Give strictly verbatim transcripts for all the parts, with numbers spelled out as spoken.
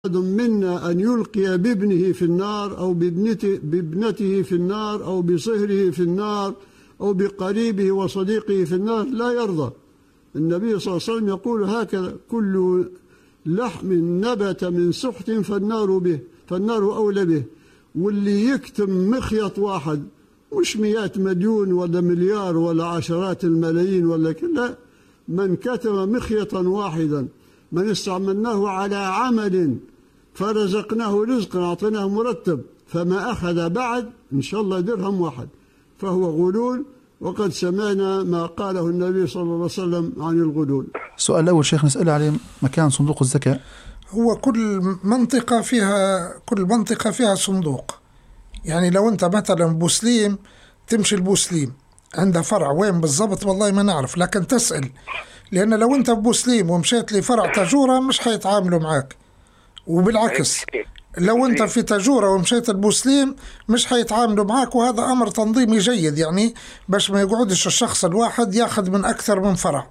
منا أن يلقي بابنه في النار أو بابنته, بابنته في النار أو بصهره في النار أو بقريبه وصديقه في النار لا يرضى. النبي صلى الله عليه وسلم يقول هكذا: كل لحم نبت من سحت فالنار به فالنار أولى به. واللي يكتم مخيط واحد، مش مئات مليون ولا مليار ولا عشرات الملايين ولا كلا، من كتم مخيطا واحدا من استعملناه على عمل فرزقناه رزقا أعطيناه مرتب فما أخذ بعد إن شاء الله درهم واحد فهو غلول. وقد سمعنا ما قاله النبي صلى الله عليه وسلم عن الغلول. السؤال الأول شيخ نسأله عليه مكان صندوق الزكاة. هو كل منطقة فيها كل منطقة فيها صندوق. يعني لو أنت مثلا بوسليم تمشي البوسليم عنده فرع وين بالضبط والله ما نعرف، لكن تسأل، لأن لو أنت بوسليم ومشيت لفرع تجورة مش هيتعاملوا معك، وبالعكس لو أنت في تجورة ومشيت البوسليم مش هيتعاملوا معك. وهذا أمر تنظيمي جيد، يعني باش ما يقعدش الشخص الواحد ياخذ من أكثر من فرع.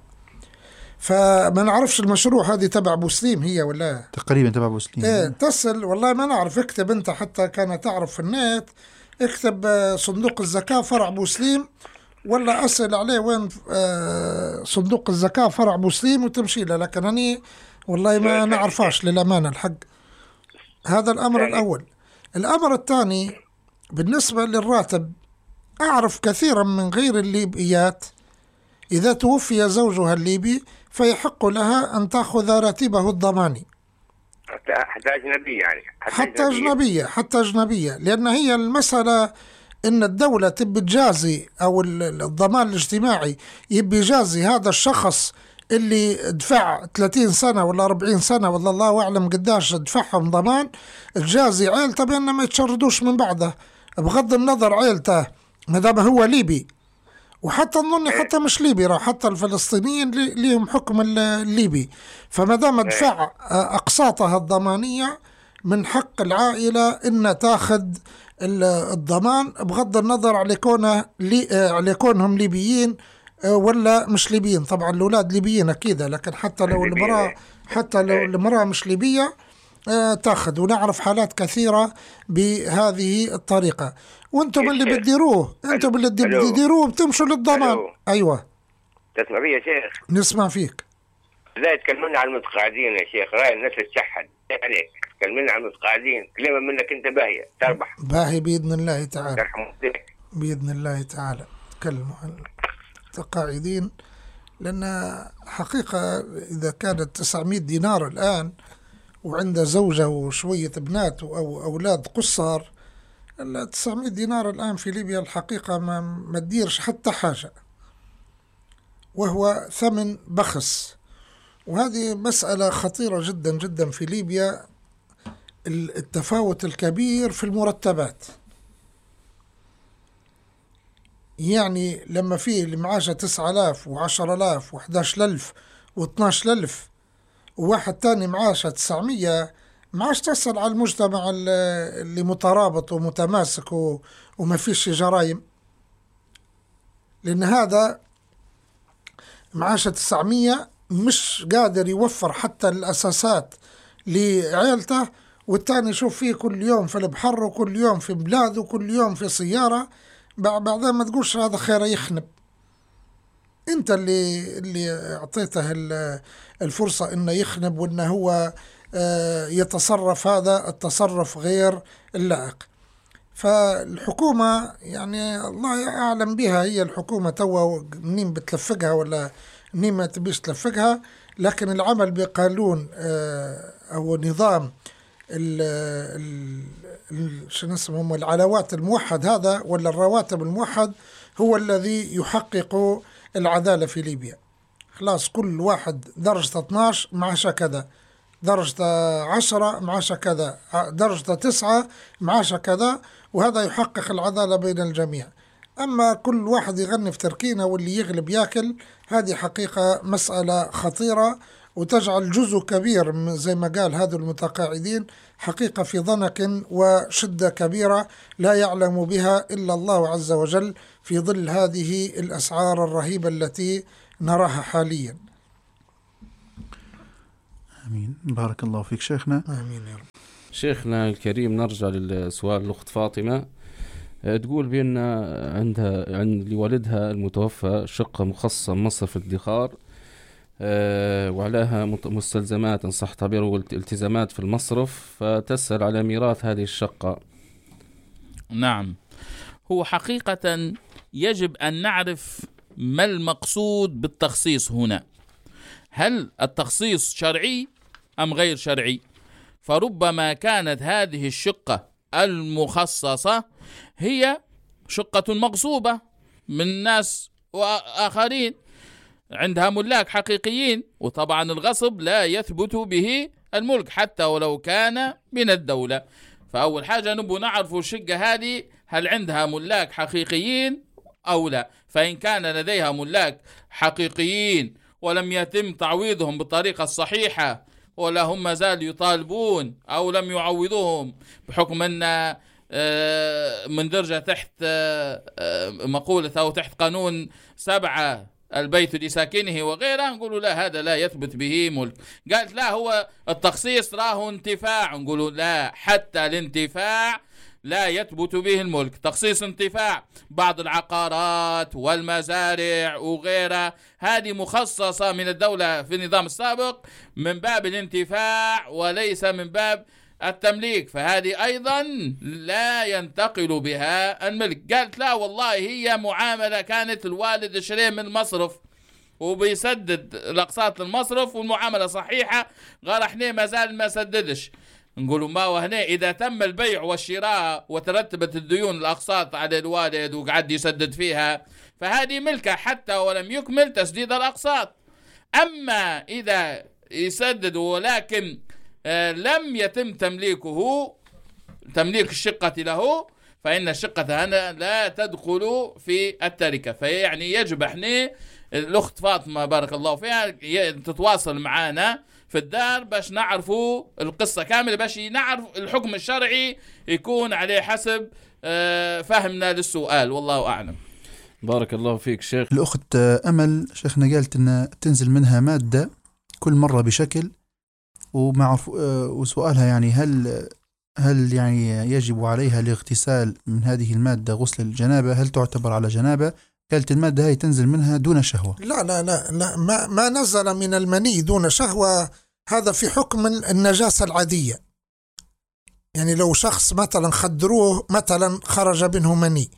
فما نعرفش المشروع هذه تبع بوسليم هي ولا تقريبا تبع بوسليم. ايه تسأل والله ما نعرف. اكتب انت حتى كان تعرف في النت، اكتب صندوق الزكاة فرع بوسليم، ولا أسأل عليه وين صندوق الزكاة فرع بوسليم وتمشي له. لكن أنا والله ما نعرفاش للأمانة الحق. هذا الأمر الأول. الأمر الثاني بالنسبة للراتب، أعرف كثيرا من غير الليبيات إذا توفي زوجها الليبي فيحق لها أن تأخذ راتبه الضماني حتى أجنبية، يعني حتى, حتى أجنبية حتى أجنبية لأن هي المسألة إن الدولة تبي تجازي أو الضمان الاجتماعي يبي يجازي هذا الشخص اللي دفع ثلاثين سنة ولا أربعين سنة ولا الله أعلم قداش دفعهم ضمان، تجازي عيلته بأن ما يتشردوش من بعده، بغض النظر عيلته ما دام هو ليبي. وحتى نظني حتى مش ليبي، راه حتى الفلسطينيين ليهم حكم الليبي. فما دام دفع أقساطها الضمانية من حق العائلة إن تاخذ الضمان بغض النظر على كونه لي على كونهم ليبيين ولا مش ليبيين. طبعا الأولاد ليبيين أكيد، لكن حتى لو المرأة حتى لو المرأة مش ليبية تاخذ. ونعرف حالات كثيرة بهذه الطريقة. وانتم اللي بتديروه انتم اللي بتديروه بتمشوا للضمان. ايوه تسمع فيه يا شيخ؟ نسمع فيك. لا تكلمنا عن المتقاعدين يا شيخ، راي الناس تشحن عليك. تكلمنا عن المتقاعدين، كلمة منك انت باهية تربح. باهي بإذن الله تعالى، بإذن الله تعالى تكلموا عن المتقاعدين. لأن حقيقة إذا كانت تسعمائة دينار الآن وعنده زوجة وشوية بنات أو أولاد قصار، تسعمائة دينار الآن في ليبيا الحقيقة ما ما تديرش حتى حاجة، وهو ثمن بخس. وهذه مسألة خطيرة جدا جدا في ليبيا، التفاوت الكبير في المرتبات. يعني لما فيه اللي معاشه تسعة آلاف وعشرة آلاف وحداش ألف واثناش ألف وواحد تاني معاشه تسعمية، معاش تسأل على المجتمع اللي مترابط ومتماسك وما فيش جرائم. لأن هذا معاشه تسعمية مش قادر يوفر حتى الأساسات لعيلته، والتاني يشوف فيه كل يوم في البحر وكل يوم في بلاد وكل يوم في سيارة. بعدين ما تقولش هذا خير يخنب. انت اللي اللي اعطيته الفرصة انه يخنب وانه هو يتصرف هذا التصرف غير اللائق. فالحكومة يعني الله أعلم بها، هي الحكومة توا منين بتلفقها ولا منين ما تبيش تلفقها، لكن العمل بقانون أو نظام شنو اسمهم العلاوات الموحد هذا ولا الرواتب الموحد هو الذي يحقق العدالة في ليبيا. خلاص كل واحد درجة اثناش معاشه كذا، درجة عشرة معاشه كذا، درجة تسعة معاشه كذا، وهذا يحقق العدالة بين الجميع. أما كل واحد يغني في تركينة واللي يغلب ياكل، هذه حقيقة مسألة خطيرة وتجعل جزء كبير زي ما قال هذو المتقاعدين حقيقة في ضنك وشدة كبيرة لا يعلم بها إلا الله عز وجل في ظل هذه الأسعار الرهيبة التي نراها حاليا. آمين. بارك الله فيك شيخنا. آمين يا رب. شيخنا الكريم، نرجع للسؤال الأخت فاطمة. تقول بأن عندها عند لوالدها المتوفى شقة مخصصة مصرف الادخار، وعليها مستلزمات إن صح تعبيره والتزامات في المصرف، فتسأل على ميراث هذه الشقة. نعم، هو حقيقة يجب أن نعرف ما المقصود بالتخصيص هنا. هل التخصيص شرعي أم غير شرعي؟ فربما كانت هذه الشقة المخصصة هي شقة مغصوبة من ناس وآخرين عندها ملاك حقيقيين، وطبعا الغصب لا يثبت به الملك حتى ولو كان من الدولة. فأول حاجة نبو نعرف الشقة هذه هل عندها ملاك حقيقيين أو لا. فإن كان لديها ملاك حقيقيين ولم يتم تعويضهم بالطريقة الصحيحة، ولا هم ما زالوا يطالبون أو لم يعوضوهم بحكم أن من درجة تحت مقولة أو تحت قانون سبعة البيت لساكنه وغيره، نقولوا لا، هذا لا يثبت به ملك. قالت لا، هو التخصيص راه انتفاع، نقولوا لا، حتى الانتفاع لا يثبت به الملك. تخصيص انتفاع بعض العقارات والمزارع وغيرها هذه مخصصة من الدولة في النظام السابق من باب الانتفاع وليس من باب التمليك، فهذه أيضا لا ينتقل بها الملك. قالت لا والله هي معاملة كانت الوالد شريه من المصرف وبيسدد الأقساط المصرف والمعاملة صحيحة، غير احنا ما زال ما سددش. نقولوا ما وهنا إذا تم البيع والشراء وترتبت الديون الأقساط على الوالد وقعد يسدد فيها فهذه ملكة حتى ولم يكمل تسديد الأقساط. أما إذا يسدد ولكن آه لم يتم تمليكه تمليك الشقة له فإن الشقة هنا لا تدخل في التركة. فيعني يجب احنا الأخت فاطمة بارك الله فيها تتواصل معنا في الدار باش نعرفوا القصة كاملة، باش نعرف الحكم الشرعي يكون عليه حسب آه فهمنا للسؤال، والله أعلم. بارك الله فيك شيخ. الأخت أمل شيخنا قالت أن تنزل منها مادة كل مرة بشكل، ومعرف وسؤالها يعني هل هل يعني يجب عليها الاغتسال من هذه المادة غسل الجنابة؟ هل تعتبر على جنابة؟ قالت المادة هاي تنزل منها دون شهوة. لا لا لا, لا ما, ما نزل من المني دون شهوة هذا في حكم النجاسة العادية. يعني لو شخص مثلا خدروه مثلا خرج منه مني،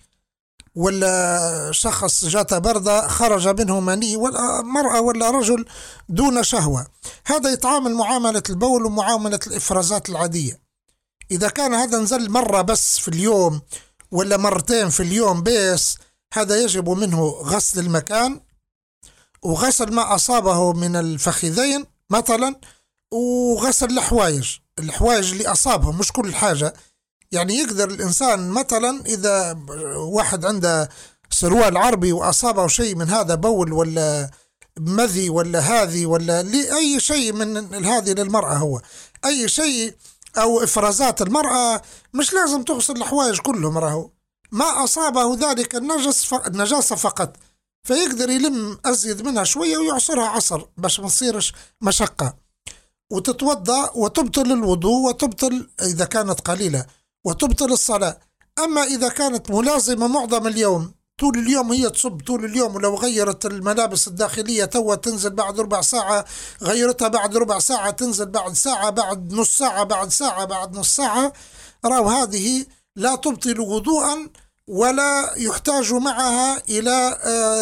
ولا شخص جات بردة خرج منه مني، ولا مرأة ولا رجل دون شهوة، هذا يتعامل معاملة البول ومعاملة الإفرازات العادية. إذا كان هذا نزل مرة بس في اليوم ولا مرتين في اليوم بس، هذا يجب منه غسل المكان وغسل ما أصابه من الفخذين مثلا، وغسل الحوايج الحوايج اللي أصابهم، مش كل حاجة. يعني يقدر الإنسان مثلا إذا واحد عنده سروال عربي وأصابه شيء من هذا بول ولا مذي ولا هذه ولا أي شيء من هذه للمرأة، هو أي شيء أو إفرازات المرأة مش لازم تغسل الحوايج كلهم، راهو ما أصابه ذلك النجس ف... النجاسة فقط، فيقدر يلم أزيد منها شوية ويعصرها عصر باش ما تصيرش مشقة، وتتوضأ وتبطل الوضوء وتبطل إذا كانت قليلة وتبطل الصلاة. أما إذا كانت ملازمة معظم اليوم طول اليوم هي تصب طول اليوم، ولو غيرت الملابس الداخلية توا تنزل بعد ربع ساعة، غيرتها بعد ربع ساعة تنزل بعد ساعة، بعد نص ساعة بعد ساعة بعد نص ساعة، راو هذه لا تبطل وضوءا ولا يحتاج معها إلى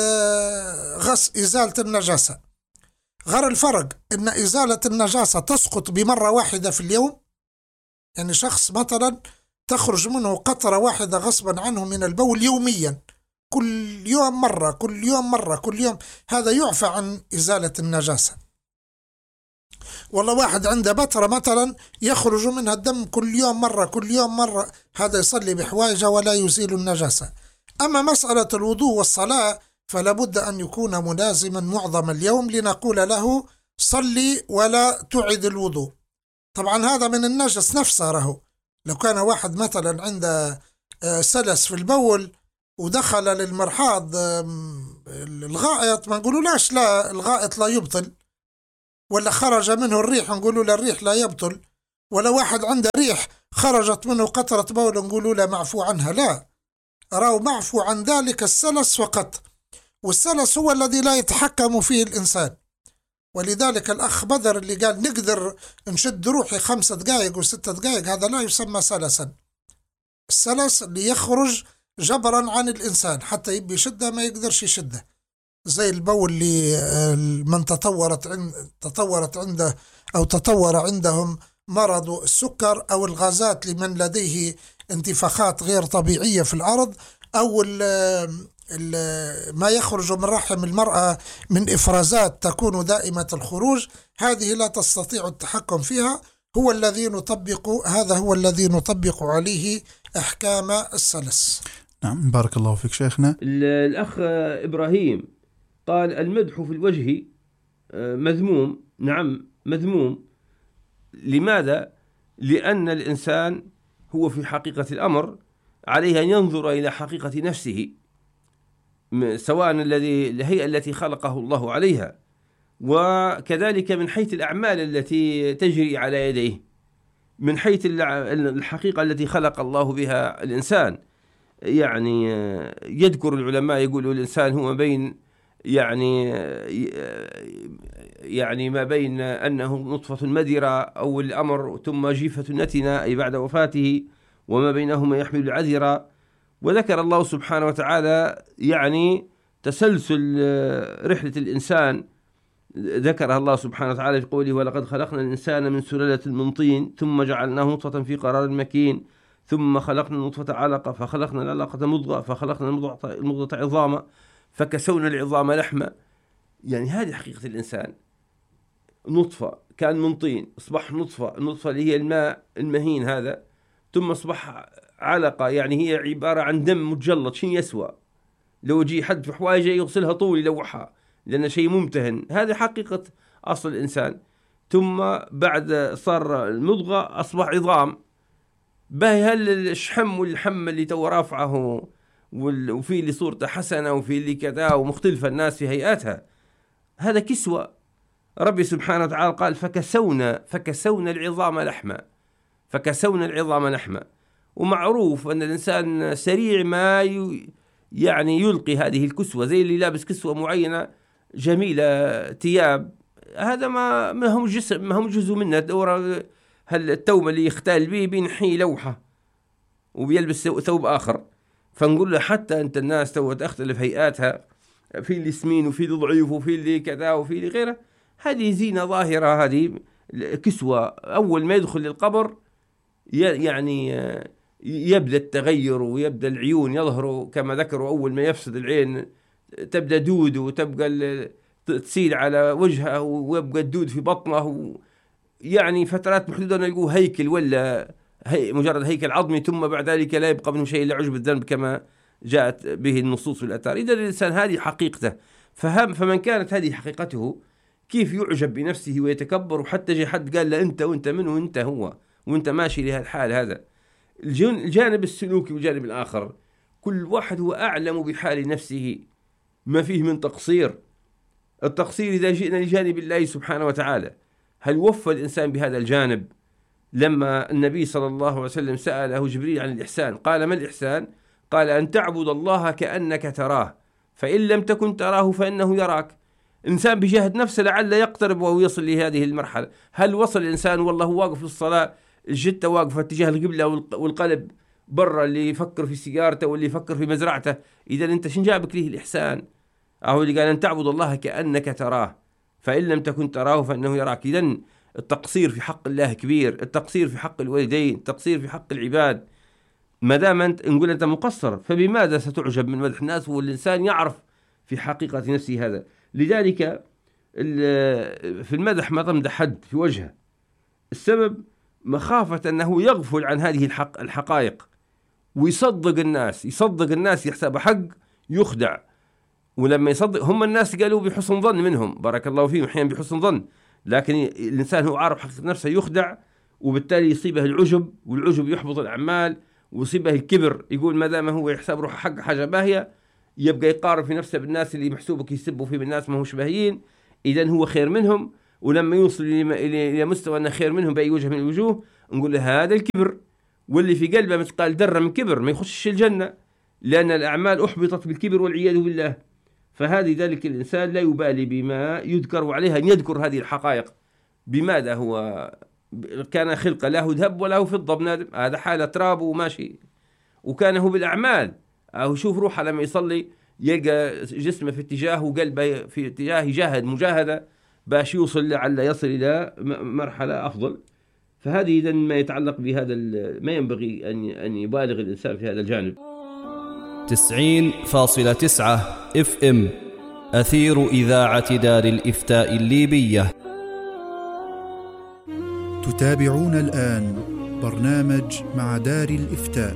غسل إزالة النجاسة. غير الفرق إن إزالة النجاسة تسقط بمرة واحدة في اليوم، يعني شخص مثلا تخرج منه قطرة واحدة غصبا عنه من البول يوميا، كل يوم مرة كل يوم مرة كل يوم، هذا يعفى عن إزالة النجاسة. والله واحد عنده بترة مثلا يخرج منها الدم كل يوم مرة كل يوم مرة، هذا يصلي بحوايجه ولا يزيل النجاسة. أما مسألة الوضوء والصلاة فلا بد أن يكون ملازما معظم اليوم لنقول له صلي ولا تعد الوضوء. طبعا هذا من النجس نفسه، راهو لو كان واحد مثلا عنده سلس في البول ودخل للمرحاض الغائط ما نقولوا لاش لا الغائط لا يبطل، ولا خرج منه الريح نقولوا له الريح لا يبطل، ولا واحد عنده ريح خرجت منه قطرة بول نقولوا له معفو عنها، لا، راو معفو عن ذلك السلس فقط، والسلس هو الذي لا يتحكم فيه الإنسان. ولذلك الأخ بدر اللي قال نقدر نشد روحي خمسة دقائق وستة دقائق، هذا لا يسمى سلسا. السلس اللي يخرج جبرا عن الإنسان حتى يبي يشده ما يقدرش يشده، زي البول اللي من تطورت عند تطورت عنده أو تطور عندهم مرض السكر، أو الغازات لمن لديه انتفاخات غير طبيعية في الأرض، أو ال ال ما يخرج من رحم المرأة من إفرازات تكون دائمة الخروج، هذه لا تستطيع التحكم فيها، هو الذي نطبق هذا هو الذي نطبق عليه أحكام السلس. نعم، بارك الله فيك شيخنا. الأخ إبراهيم قال المدح في الوجه مذموم. نعم مذموم. لماذا؟ لأن الإنسان هو في حقيقة الأمر عليه أن ينظر إلى حقيقة نفسه، سواء الذي الهيئة التي خلقه الله عليها، وكذلك من حيث الأعمال التي تجري على يديه، من حيث الحقيقة التي خلق الله بها الإنسان. يعني يذكر العلماء يقولوا الإنسان هو بين يعني يعني ما بين أنه نطفة مدرة أو الأمر ثم جيفة نتنة أي بعد وفاته، وما بينهما يحمل العذرة. وذكر الله سبحانه وتعالى يعني تسلسل رحلة الإنسان، ذكرها الله سبحانه وتعالى في قوله ولقد خلقنا الإنسان من سلالة من طين ثم جعلناه نطفة في قرار مكين ثم خلقنا النطفة علقة فخلقنا العلقة مضغة فخلقنا المضغة عظاما فكسونا العظام لحما. يعني هذه حقيقة الإنسان، نطفة كان من طين أصبح نطفة، النطفة اللي هي الماء المهين هذا، ثم أصبح علقة يعني هي عبارة عن دم متجلط شيء يسوى، لو يجي حد في حوايجه يغسلها طول يلوحها لأنه شيء ممتهن. هذه حقيقة أصل الإنسان. ثم بعد صار المضغة أصبح عظام. باهي هل الشحم والحم اللي تو رافعه وفي اللي صورته حسنة وفي اللي كذا ومختلفة الناس في هيئاتها، هذا كسوة. ربي سبحانه وتعالى قال فكسونا فكسونا العظام لحما، فكسونا العظام لحما. ومعروف أن الإنسان سريع ما يعني يلقي هذه الكسوة، زي اللي لابس كسوة معينة جميلة ثياب، هذا ما ما هم جسم ما هم جزء منه. دورة هل التوم اللي يختال به بينحي لوحة وبيلبس ثوب آخر. فنقول له حتى أنت الناس تو تختلف هيئاتها، في اللي سمين وفي اللي ضعيف وفي اللي كذا وفي اللي غيره، هذه زينة ظاهرة، هذه كسوة. أول ما يدخل للقبر يعني يبدأ التغير ويبدأ العيون يظهروا كما ذكروا، أول ما يفسد العين تبدأ دود وتبقى تسيل على وجهه ويبقى الدود في بطنه، يعني فترات محدودة نلقوه هيكل ولا هي مجرد هيكل عظمي، ثم بعد ذلك لا يبقى منه شيء إلا عجب الذنب كما جاءت به النصوص والآثار. إذا الإنسان هذه حقيقته، فهم فمن كانت هذه حقيقته كيف يعجب بنفسه ويتكبر، وحتى جاء حد قال له أنت وأنت من وأنت هو وأنت ماشي لهالحال. هذا الجانب السلوكي والجانب الآخر، كل واحد هو أعلم بحال نفسه، ما فيه من تقصير. التقصير إذا جئنا لجانب الله سبحانه وتعالى، هل وفى الإنسان بهذا الجانب؟ لما النبي صلى الله عليه وسلم سأله جبريل عن الإحسان قال ما الإحسان؟ قال أن تعبد الله كأنك تراه فإن لم تكن تراه فإنه يراك. الإنسان بجهد نفسه لعل يقترب ويصل لهذه المرحلة. هل وصل الإنسان والله واقف للصلاة الجتة واقفة اتجاه القبلة والقلب برا، اللي يفكر في سيارته واللي يفكر في مزرعته؟ إذا أنت شن جابك ليه الإحسان؟ أهو اللي قال أن تعبد الله كأنك تراه فإن لم تكن تراه فإنه يراك. إذا التقصير في حق الله كبير، التقصير في حق الوالدين، التقصير في حق العباد. ما دام أنت نقول أنت مقصر فبماذا ستعجب من مدح الناس والإنسان يعرف في حقيقة نفسه هذا؟ لذلك في المدح ما تمدح حد في وجهه، السبب مخافة أنه يغفل عن هذه الحق الحقائق ويصدق الناس، يصدق الناس يحسب حق يخدع. ولما يصدق هم الناس قالوا بحسن ظن منهم، بارك الله فيهم، أحيانا بحسن ظن، لكن الإنسان هو عارف حقيقة نفسه يخدع، وبالتالي يصيبه العجب، والعجب يحبط الأعمال، ويصيبه الكبر. يقول ما دام هو يحسب روحه حق حاجة باهية يبقى يقارن في نفسه بالناس اللي محسوبك يسبوا فيه بالناس ما هوش باهيين، إذن هو خير منهم، ولما يوصل إلى مستوى أنه خير منهم بأي وجه من الوجوه نقول له هذا الكبر. واللي في قلبه مثقال ذرة من كبر ما يخشش الجنة، لأن الأعمال أحبطت بالكبر والعياذ بالله. فهذه ذلك الإنسان لا يبالي بما يذكر، وعليها أن يذكر هذه الحقائق. بماذا هو كان خلقه له ذهب وله فضة بنادم، هذا حالة تراب وماشي، وكان هو بالأعمال. أو شوف روحه لما يصلي يلقى جسمه في اتجاه وقلبه في اتجاه، يجاهد مجاهدة باش يوصل لعل يصل إلى مرحلة أفضل. فهذه إذن ما يتعلق بهذا، ما ينبغي أن أن يبالغ الإنسان في هذا الجانب. تسعين فاصلة تسعة اف ام أثير إذاعة دار الإفتاء الليبية. تتابعون الآن برنامج مع دار الإفتاء.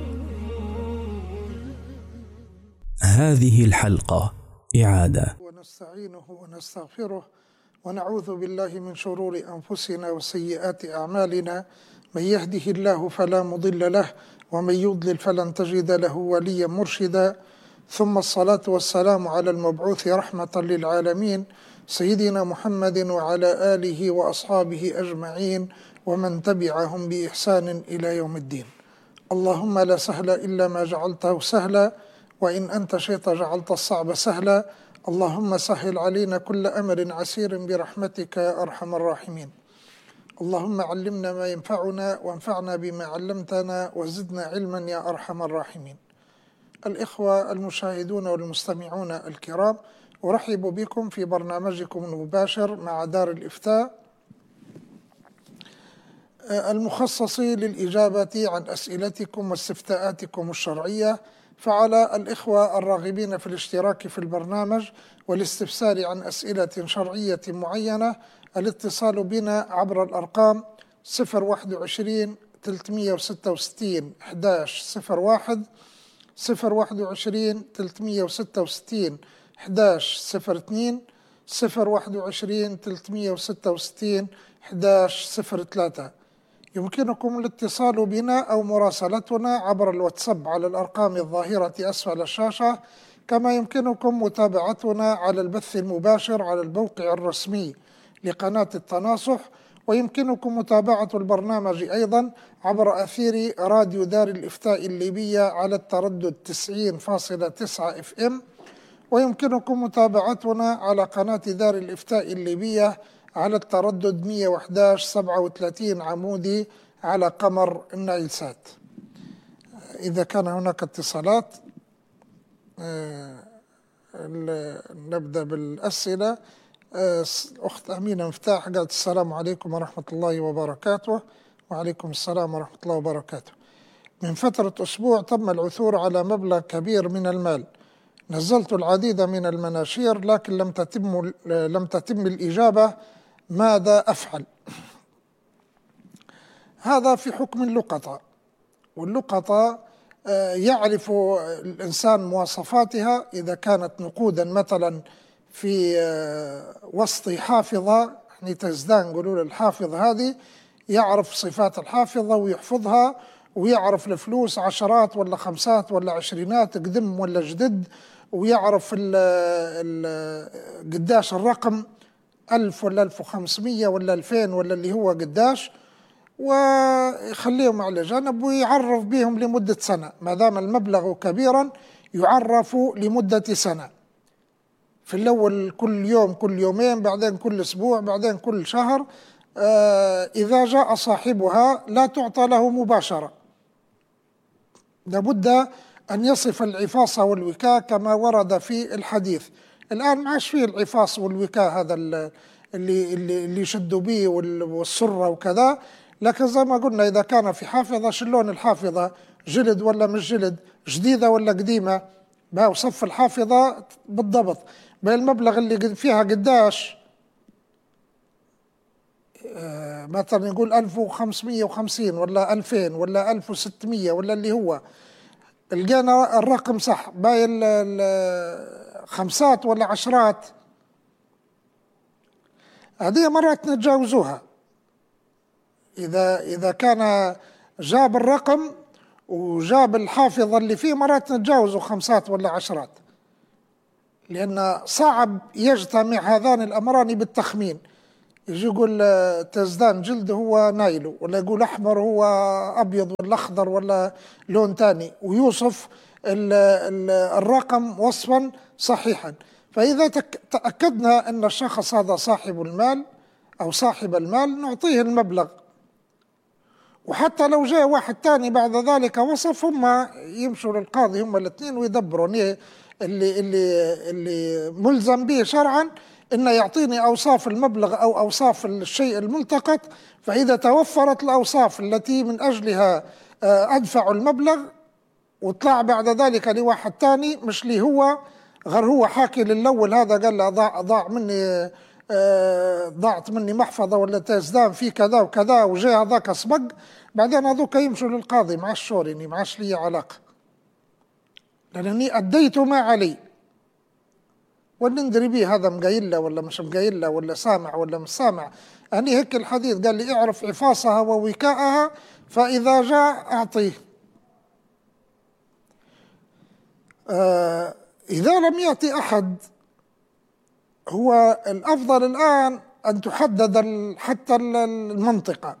هذه الحلقة إعادة. ونستعينه ونستغفره ونعوذ بالله من شرور أنفسنا وسيئات أعمالنا، من يهده الله فلا مضل له ومن يضلل فلن تجد له وليا مرشدا. ثم الصلاة والسلام على المبعوث رحمة للعالمين سيدنا محمد وعلى آله وأصحابه أجمعين ومن تبعهم بإحسان إلى يوم الدين. اللهم لا سهل إلا ما جعلته سهلا، وإن أنت شئت جعلت الصعب سهلا. اللهم سهل علينا كل أمر عسير برحمتك يا أرحم الراحمين. اللهم علمنا ما ينفعنا وانفعنا بما علمتنا وزدنا علما يا أرحم الراحمين. الإخوة المشاهدون والمستمعون الكرام، أرحب بكم في برنامجكم المباشر مع دار الإفتاء المخصص للإجابة عن أسئلتكم واستفتاءاتكم الشرعية. فعلى الإخوة الراغبين في الاشتراك في البرنامج والاستفسار عن أسئلة شرعية معينة الاتصال بنا عبر الأرقام صفر واحد وعشرين ثلاثمئة وستة وستين أحد عشر صفر واحد، صفر واحد وعشرين ثلاثمئة وستة وستين أحد عشر صفر اثنين، صفر واحد وعشرين ثلاثمئة وستة وستين أحد عشر صفر ثلاثة. يمكنكم الاتصال بنا أو مراسلتنا عبر الواتساب على الأرقام الظاهرة أسفل الشاشة، كما يمكنكم متابعتنا على البث المباشر على الموقع الرسمي لقناة التناصح، ويمكنكم متابعة البرنامج أيضا عبر أثير راديو دار الإفتاء الليبية على التردد تسعين فاصلة تسعة اف ام، ويمكنكم متابعتنا على قناة دار الإفتاء الليبية على التردد مئة وأحد عشر سبعة وثلاثين عمودي على قمر النايل سات. إذا كان هناك اتصالات نبدأ بالأسئلة. أخت أمينة مفتاح قالت السلام عليكم ورحمة الله وبركاته. وعليكم السلام ورحمة الله وبركاته. من فترة أسبوع تم العثور على مبلغ كبير من المال، نزلت العديد من المناشير لكن لم تتم لم تتم الإجابة، ماذا أفعل؟ هذا في حكم اللقطة، واللقطة يعرف الإنسان مواصفاتها. إذا كانت نقودا مثلا في وسط حافظة، يعني تزدان نقولوا الحافظة هذه، يعرف صفات الحافظة ويحفظها، ويعرف الفلوس عشرات ولا خمسات ولا عشرينات قدم ولا جدد، ويعرف قداش الرقم ألف ولا ألف وخمسمية ولا ألفين ولا اللي هو قداش، ويخليهم على جنب ويعرف بهم لمدة سنة. ما دام المبلغ كبيرا يعرف لمدة سنة، في الأول كل يوم كل يومين، بعدين كل أسبوع، بعدين كل شهر. آه إذا جاء صاحبها لا تعطى له مباشرة، لابد أن يصف العفاص والوكاء كما ورد في الحديث. الآن ما عادش فيه العفاص والوكاء هذا اللي اللي اللي يشدوا به والسرة وكذا، لكن زي ما قلنا إذا كان في حافظة شلون الحافظة جلد ولا مش جلد، جديدة ولا قديمة، بقى وصف الحافظة بالضبط. بالمبلغ اللي فيها قداش، آه مثلا يقول ألف وخمسمية وخمسين ولا ألفين ولا ألف وستمية ولا اللي هو، لقينا الرقم صح، باقي خمسات ولا عشرات، هذه مرات نتجاوزوها. إذا إذا كان جاب الرقم وجاب الحافظة اللي فيه، مرات نتجاوزوا خمسات ولا عشرات، لأن صعب يجتمع هذان الأمران بالتخمين. يجي يقول تزدان جلده هو نايله، ولا يقول أحمر هو أبيض ولا أخضر ولا لون تاني، ويوصف ال ال الرقم وصفا صحيحا. فإذا تأكدنا أن الشخص هذا صاحب المال أو صاحب المال نعطيه المبلغ. وحتى لو جاء واحد تاني بعد ذلك وصف، هم يمشوا للقاضي هم الاثنين ويدبروا. اللي اللي اللي ملزم به شرعا إنه يعطيني أوصاف المبلغ أو أوصاف الشيء الملتقط. فإذا توفرت الأوصاف التي من أجلها أدفع المبلغ وطلع بعد ذلك لواحد تاني مش لي هو، غير هو حاكي للأول هذا قال له ضاع ضاع مني ضاعت مني محفظة ولا تزدان في كذا وكذا، وجاء هذاك سبق، بعدين هذوك يمشوا للقاضي مع الشوريني معاش لي علاقة، لأنني أديت ما علي. ونندري بيه هذا مقايلة ولا مش مقايلة ولا سامع ولا مش سامع. أني هيك الحديث قال لي اعرف عفاصها ووكاءها فإذا جاء أعطيه. آه إذا لم يأتي أحد، هو الأفضل الآن أن تحدد حتى المنطقة.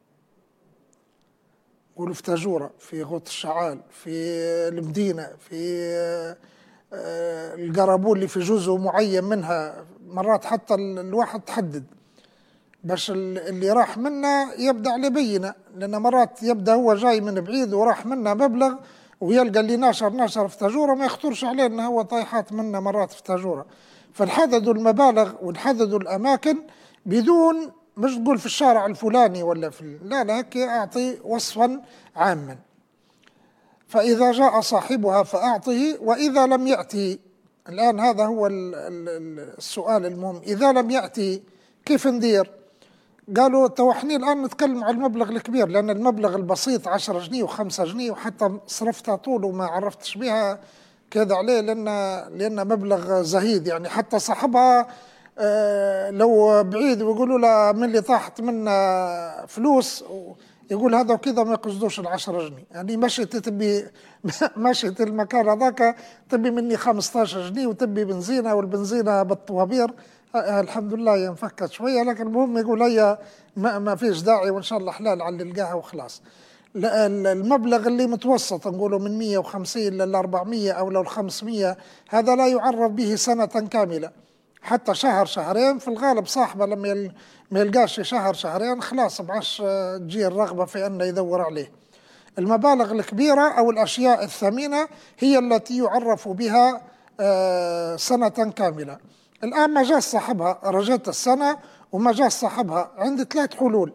قولوا في تاجورة، في غوط الشعال، في المدينة، في القرابول اللي في جزء معين منها. مرات حتى الواحد تحدد باش اللي راح منا يبدأ عليه بينة، لأن مرات يبدأ هو جاي من بعيد وراح منا مبلغ ويلقى اللي ناشر ناشر في تاجورة ما يخطرش عليه أنه هو طايحات منا مرات في تاجورة. فنحددوا المبالغ ونحددوا الأماكن بدون مش تقول في الشارع الفلاني ولا في لا لا هيك أعطي وصفا عاما. فإذا جاء صاحبها فأعطه، وإذا لم يأتي. الآن هذا هو السؤال المهم، إذا لم يأتي كيف ندير؟ قالوا توحني الآن نتكلم عن المبلغ الكبير، لأن المبلغ البسيط عشرة جنيه وخمسة جنيه وحتى صرفتها طول وما عرفتش بها كذا عليه، لأن لأن مبلغ زهيد. يعني حتى صاحبها آه لو بعيد ويقولوا له من اللي طاحت منا فلوس يقول هذا وكذا ما يقصدوش العشرة جنيه. يعني مشيت تبي مشيت المكان هذاك تبي مني خمسطاشر جنيه وتبي بنزينة، والبنزينة بالطوابير آه الحمد لله ينفكت شوية، لكن المهم يقول هي ما, ما فيش داعي وإن شاء الله حلال على اللي لقاها وخلاص. المبلغ اللي متوسط نقوله من مية وخمسين لل أربعمية أو لو خمسمية، هذا لا يعرف به سنة كاملة، حتى شهر شهرين في الغالب. صاحبه لما ما يلقاش شهر شهرين خلاص بعش تجي الرغبة في أن يدور عليه. المبالغ الكبيرة أو الأشياء الثمينة هي التي يعرف بها سنة كاملة. الآن ما جاء صاحبها رجعت السنة وما جاء صاحبها، عندي ثلاث حلول.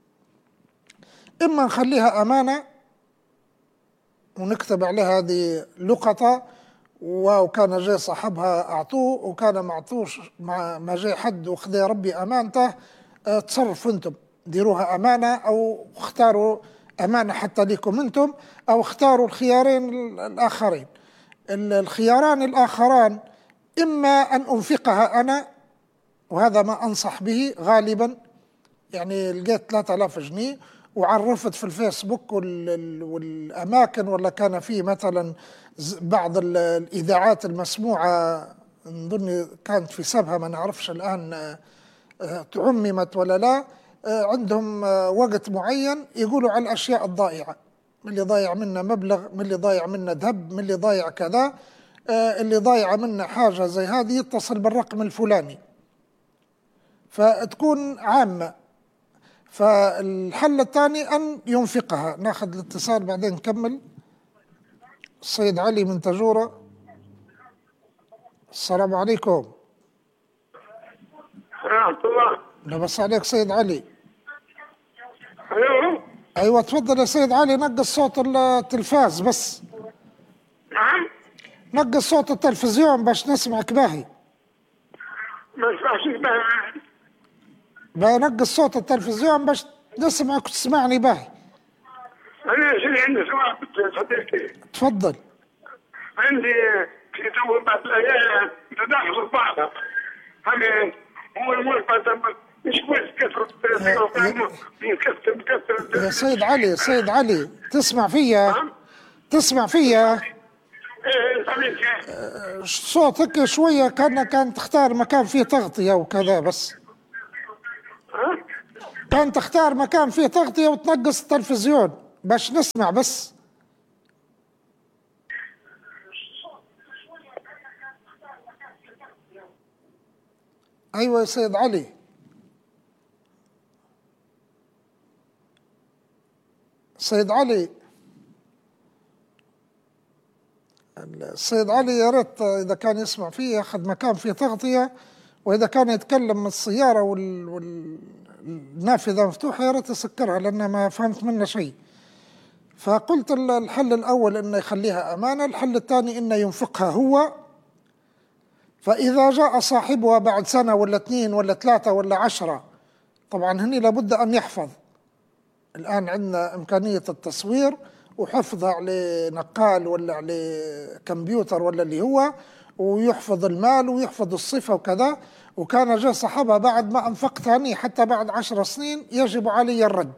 إما نخليها أمانة ونكتب عليها هذه لقطة، وكان جاي صاحبها أعطوه وكان ما أعطوش ما جاي حد وخذ ربي أمانته، اه تصرفوا أنتم ديروها أمانة، أو اختاروا أمانة حتى لكم أنتم، أو اختاروا الخيارين الآخرين. الخياران الآخران إما أن أنفقها أنا، وهذا ما أنصح به غالبا. يعني لقيت ثلاثة آلاف جنيه وعرفت في الفيسبوك والأماكن، ولا كان فيه مثلا بعض الإذاعات المسموعة نظن كانت في سبها ما نعرفش الآن تعممت ولا لا، عندهم وقت معين يقولوا على الأشياء الضائعة، من اللي ضايع منا مبلغ، من اللي ضايع منا ذهب، من اللي ضايع كذا، اللي ضايع منا حاجة زي هذه يتصل بالرقم الفلاني، فتكون عامة. فالحل الثاني أن ينفقها. ناخذ الاتصال بعدين نكمل. السيد علي من تاجورة. السلام عليكم. ورحمة الله. لبس عليك سيد علي. ألو. أيوة تفضل يا سيد علي، نقص صوت التلفاز بس. نعم. نقص صوت التلفزيون باش نسمعك باهي. ما اسمعش باهي. بنقص صوت التلفزيون باش نسمعك وتسمعني باهي. أنا شنو عندي سؤال صديقي. تفضل. عندي في تو بعض الأيام تداخل بعضها. هذا هو المرفأ مش كويس كثرة يكثر كثر. يا سيد علي سيد علي تسمع فيا؟ تسمع فيا؟ ايه صوتك شوية كأنك كان تختار مكان فيه تغطية وكذا بس. كان تختار مكان فيه تغطية وتنقص التلفزيون باش نسمع بس. أيوة يا سيد علي. سيد علي السيد علي يا ريت إذا كان يسمع فيه ياخذ مكان فيه تغطية، وإذا كان يتكلم من السيارة وال... والنافذة مفتوحة يا ريت يسكرها لأن ما فهمت منه شيء. فقلت الحل الأول إنه يخليها أمانة، الحل الثاني إنه ينفقها هو، فإذا جاء صاحبها بعد سنة ولا اثنين ولا ثلاثة ولا عشرة، طبعا هني لابد أن يحفظ. الآن عندنا إمكانية التصوير وحفظها على نقال ولا على كمبيوتر ولا اللي هو، ويحفظ المال ويحفظ الصفة وكذا. وكان جاء صاحبها بعد ما أنفقت هني حتى بعد عشر سنين يجب علي الرد.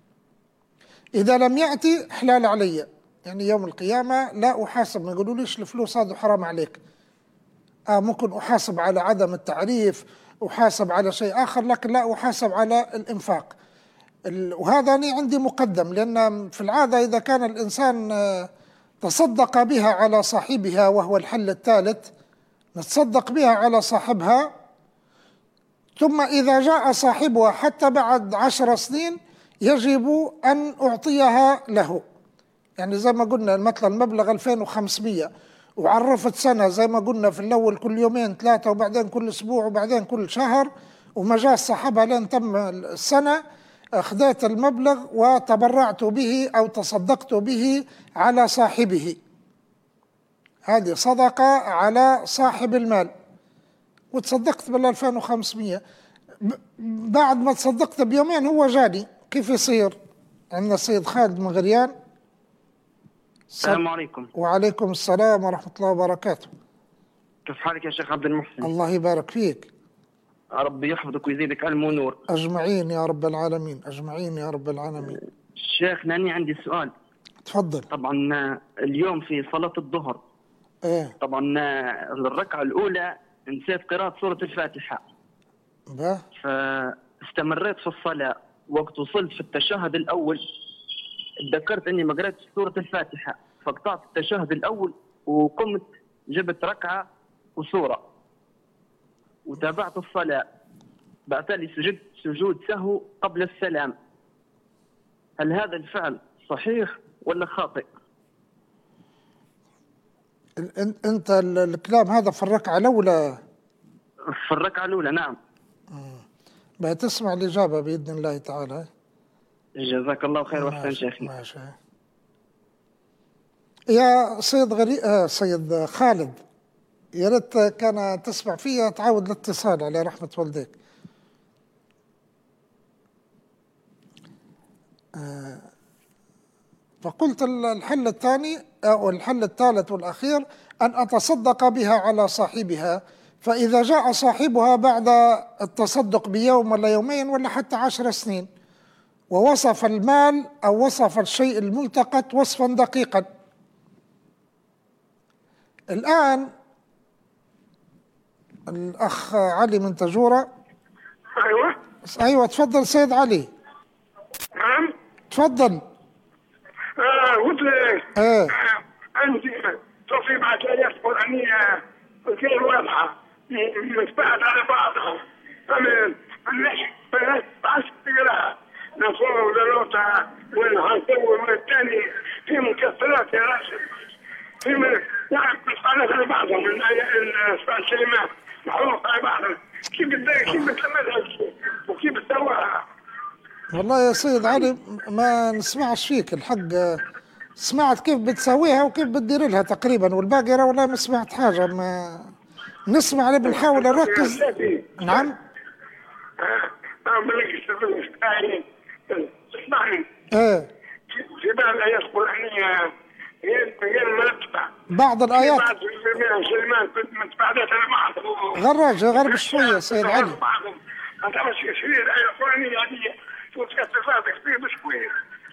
إذا لم يأتي حلال علي، يعني يوم القيامة لا أحاسب، ما يقولوا ليش الفلوس هذا حرام عليك. آه ممكن أحاسب على عدم التعريف، أحاسب على شيء آخر، لكن لا أحاسب على الإنفاق. وهذا أنا عندي مقدم، لأن في العادة إذا كان الإنسان تصدق بها على صاحبها، وهو الحل الثالث، نتصدق بها على صاحبها، ثم إذا جاء صاحبها حتى بعد عشر سنين يجب أن أعطيها له. يعني زي ما قلنا مثلا المبلغ ألفين وخمسمية وعرفت سنة زي ما قلنا في الأول كل يومين ثلاثة وبعدين كل أسبوع وبعدين كل شهر، وما جاء صاحبها لين تم السنة، أخذت المبلغ وتبرعت به أو تصدقت به على صاحبه. هذه صدقة على صاحب المال، وتصدقت بالألفين وخمسمية. بعد ما تصدقت بيومين هو جاني، كيف يصير؟ عندنا السيد خالد من غريان. السلام عليكم. وعليكم السلام ورحمة الله وبركاته. كيف حالك يا شيخ عبد المحسن؟ الله يبارك فيك. ربي يحفظك ويزيدك علم ونور. أجمعين يا رب العالمين، أجمعين يا رب العالمين. شيخ ناني عندي سؤال. تفضل. طبعا اليوم في صلاة الظهر ايه طبعا الركعة الأولى نسيت قراءة سورة الفاتحة. به فاستمريت في الصلاة، وقت وصلت في التشهد الأول تذكرت إني ما قرأتش سورة الفاتحة، فقطعت التشهد الأول وقمت جبت ركعة وسورة وتابعت الصلاة، بعتالي سجدت سجود سهو قبل السلام. هل هذا الفعل صحيح ولا خاطئ؟ أنت الكلام هذا في الركعة الأولى؟ في الركعة الأولى نعم. بتسمع الإجابة بإذن الله تعالى. جزاك الله خير وأحسن شيخنا. ماشي. يا سيد غري... آه سيد خالد، يا ريت كان تسمع فيها تعود الاتصال على رحمة والديك. آه فقلت الحل الثاني أو الحل الثالث والأخير أن أتصدق بها على صاحبها، فإذا جاء صاحبها بعد التصدق بيوم ولا يومين ولا حتى عشر سنين ووصف المال أو وصف الشيء الملتقط وصفا دقيقا. الآن الأخ علي من تجورة. أيوة أيوة تفضل سيد علي. نعم تفضل. آه قلت لك ايه آه عندي تصيب على آيات قرآنية غير واضحة متباعدة على بعضها، أمين الناس بعد تقراها نصور ودلوتها والهنصور والثاني في مكسرات يا راشد، في من يعني متباعدة على بعضهم من الكلمات محروقة على بعضها. كيف كيف بتلمدها وكيف بتسواها؟ والله يا سيد علي ما نسمعش فيك الحق، سمعت كيف بتسويها وكيف بتدير لها تقريبا، والباقي را والله ما سمعت حاجة. ما نسمع اللي بنحاول نركز. نعم اسمعني. ايه في بعض الآيات القرآنية غير مرتبة، بعض الآيات بعض الكلمات متباعدات على بعض. غرج غرب شوية سيد علي. أنت مش شيء الآية القرآنية هذه وتكسر كثير بشوية.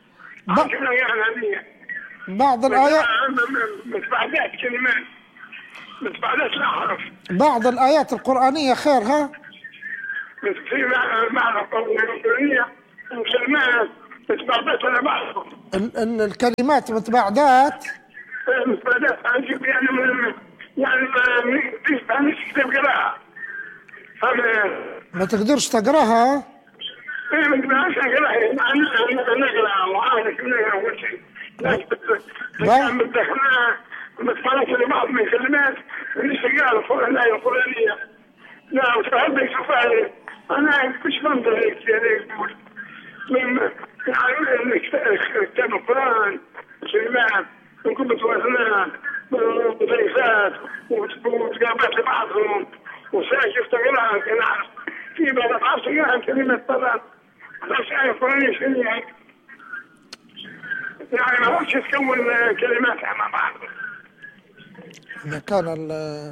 بعض الآيات متباعدات كلمات متباعدات الأحرف. بعض الآيات القرآنية خير ها؟ في معنى القرآنية كلمات متبعدات على بعضهم. ال ال الكلمات متبعدات متبعدات يعني من يعني ما مش كتاب قراءة. ما تقدرش تقراها؟ ايه ما تقدرش اقراها، انا نقرا وعارف نقرا كل شيء. لكن متفقنا متفقنا لبعض من الكلمات اللي شغاله الفلانيه الفلانيه. لا وتحب يشوفها انا مش منظر هيك يعني يعني كتاب القران كلمات نكون متوازنات وضيفات وتقابلات لبعضهم وساجف تقراها كنعرف في بعض العصر تقراها كلمة طبعا بس آية قرآنية شنو يعني يعني ما هوش تكون كلماتها مع بعض. إذا كان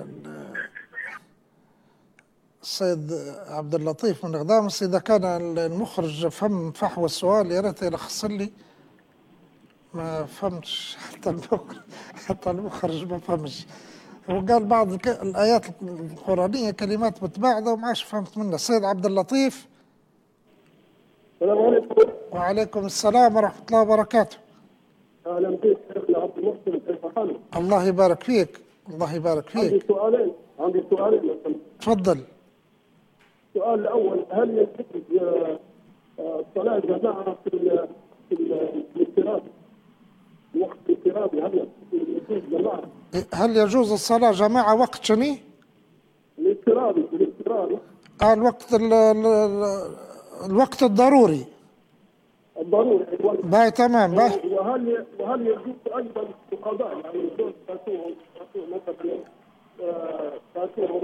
السيد عبد اللطيف من غدامس إذا كان المخرج فهم فحوى السؤال يا ريت يلخص لي. ما فهمتش حتى المخرج حتى المخرج ما فهمش. هو قال بعض الآيات القرآنية كلمات متباعدة وما عادش فهمت منها. السيد عبد اللطيف. السلام عليكم. وعليكم السلام ورحمة الله وبركاته. أهلا بك شيخنا عبد المحسن، كيف حالك؟ الله يبارك فيك. الله يبارك فيك. عندي سؤالين عندي سؤالين تفضل. السؤال الأول، هل يجوز الصلاة جماعة في في الاضطراب وقت الاضطراب؟ هل يجوز جماعة؟ هل يجوز الصلاة جماعة وقت شنو؟ الاضطراري الاضطراري آه الوقت ال ال الوقت الضروري. الضروري باي تمام باي. وهل وهل يجوز أيضا القضاء يعني يجوز فاتوهم فاتوهم مثلا فاتوهم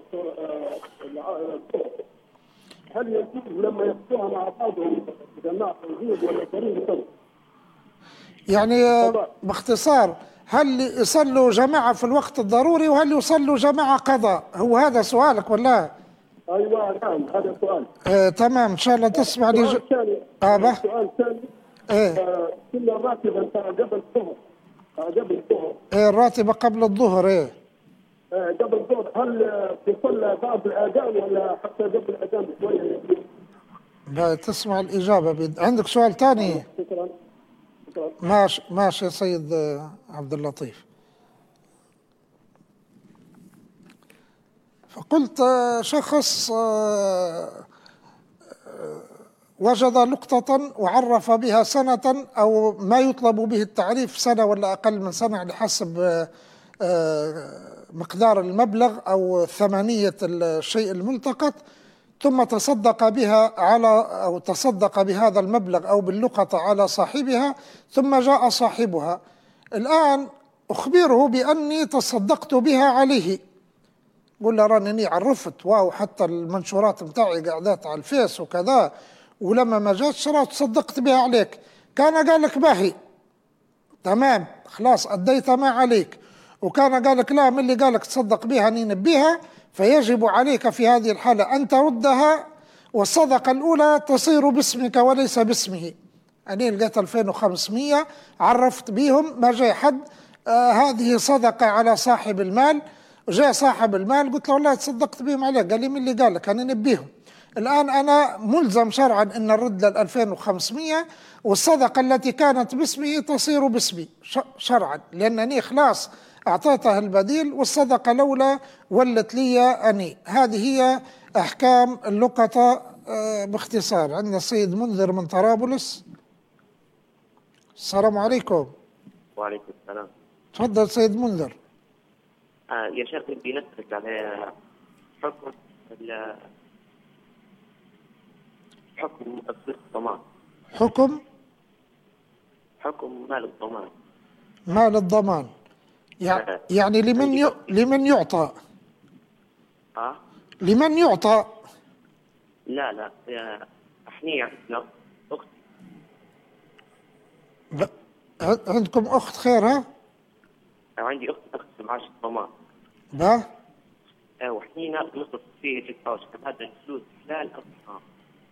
هل يجوز لما يقطعها مع بعضهم جماعة يجوز ولا ضروري؟ يعني باختصار هل يصلوا جماعة في الوقت الضروري وهل يصلوا جماعة قضاء؟ هو هذا سؤالك ولا؟ ايوه نعم هذا سؤال. آه تمام ان شاء الله تسمع لي. سؤال ثاني. اه سؤال ثاني. ايه آه كل الراتبة قبل الظهر قبل الظهر. ايه الراتبة قبل الظهر ايه؟ آه قبل الظهر هل تصلى بعد الأذان ولا حتى قبل الأذان بشوية؟ باي تسمع الإجابة بيد. عندك سؤال ثاني؟ شكرا. ماشي ماشي يا سيد عبد اللطيف. فقلت شخص وجد نقطة وعرف بها سنة أو ما يطلب به التعريف سنة ولا أقل من سنة على حسب مقدار المبلغ أو ثمانية الشيء الملتقط، ثم تصدق بها على أو تصدق بهذا المبلغ أو باللقطة على صاحبها، ثم جاء صاحبها الآن أخبره بأني تصدقت بها عليه. قل له راني عرفت واو حتى المنشورات متاعي قاعدات على الفيس وكذا، ولما ما جاتش راه تصدقت بها عليك. كان قال لك باهي تمام خلاص أديت ما عليك، وكان قال لك لا من اللي قال لك تصدق بها نين بها، فيجب عليك في هذه الحالة أن تردها، والصدقة الأولى تصير باسمك وليس باسمه. أنا لقيت ألفين وخمسمية عرفت بهم ما جاي حد آه هذه صدقة على صاحب المال، جاء صاحب المال قلت له والله تصدقت بهم عليك، قال لي من اللي قال لك أنا نبيهم. الآن أنا ملزم شرعا أن نرد لل ألفين وخمسمية، والصدقة التي كانت باسمه تصير باسمي شرعا، لأنني خلاص أعطيته البديل، والصدقة لولا ولت لي أني. هذه هي أحكام اللقطة باختصار. عندنا السيد منذر من طرابلس. السلام عليكم. وعليكم السلام. تفضل سيد منذر. آه يا شيخ بدي نسألك على حكم حكم الضمان. حكم حكم مال الضمان. مال الضمان يعني لمن ي... لمن يعطى؟ اه لمن يعطى؟ لا لا يا احنا عندنا اخت. ب... عندكم اخت خير ها؟ عندي اخت اخت معاش الضمان. با؟ اه وحنينا نصرف فيه جد هذا الفلوس حلال ام حرام؟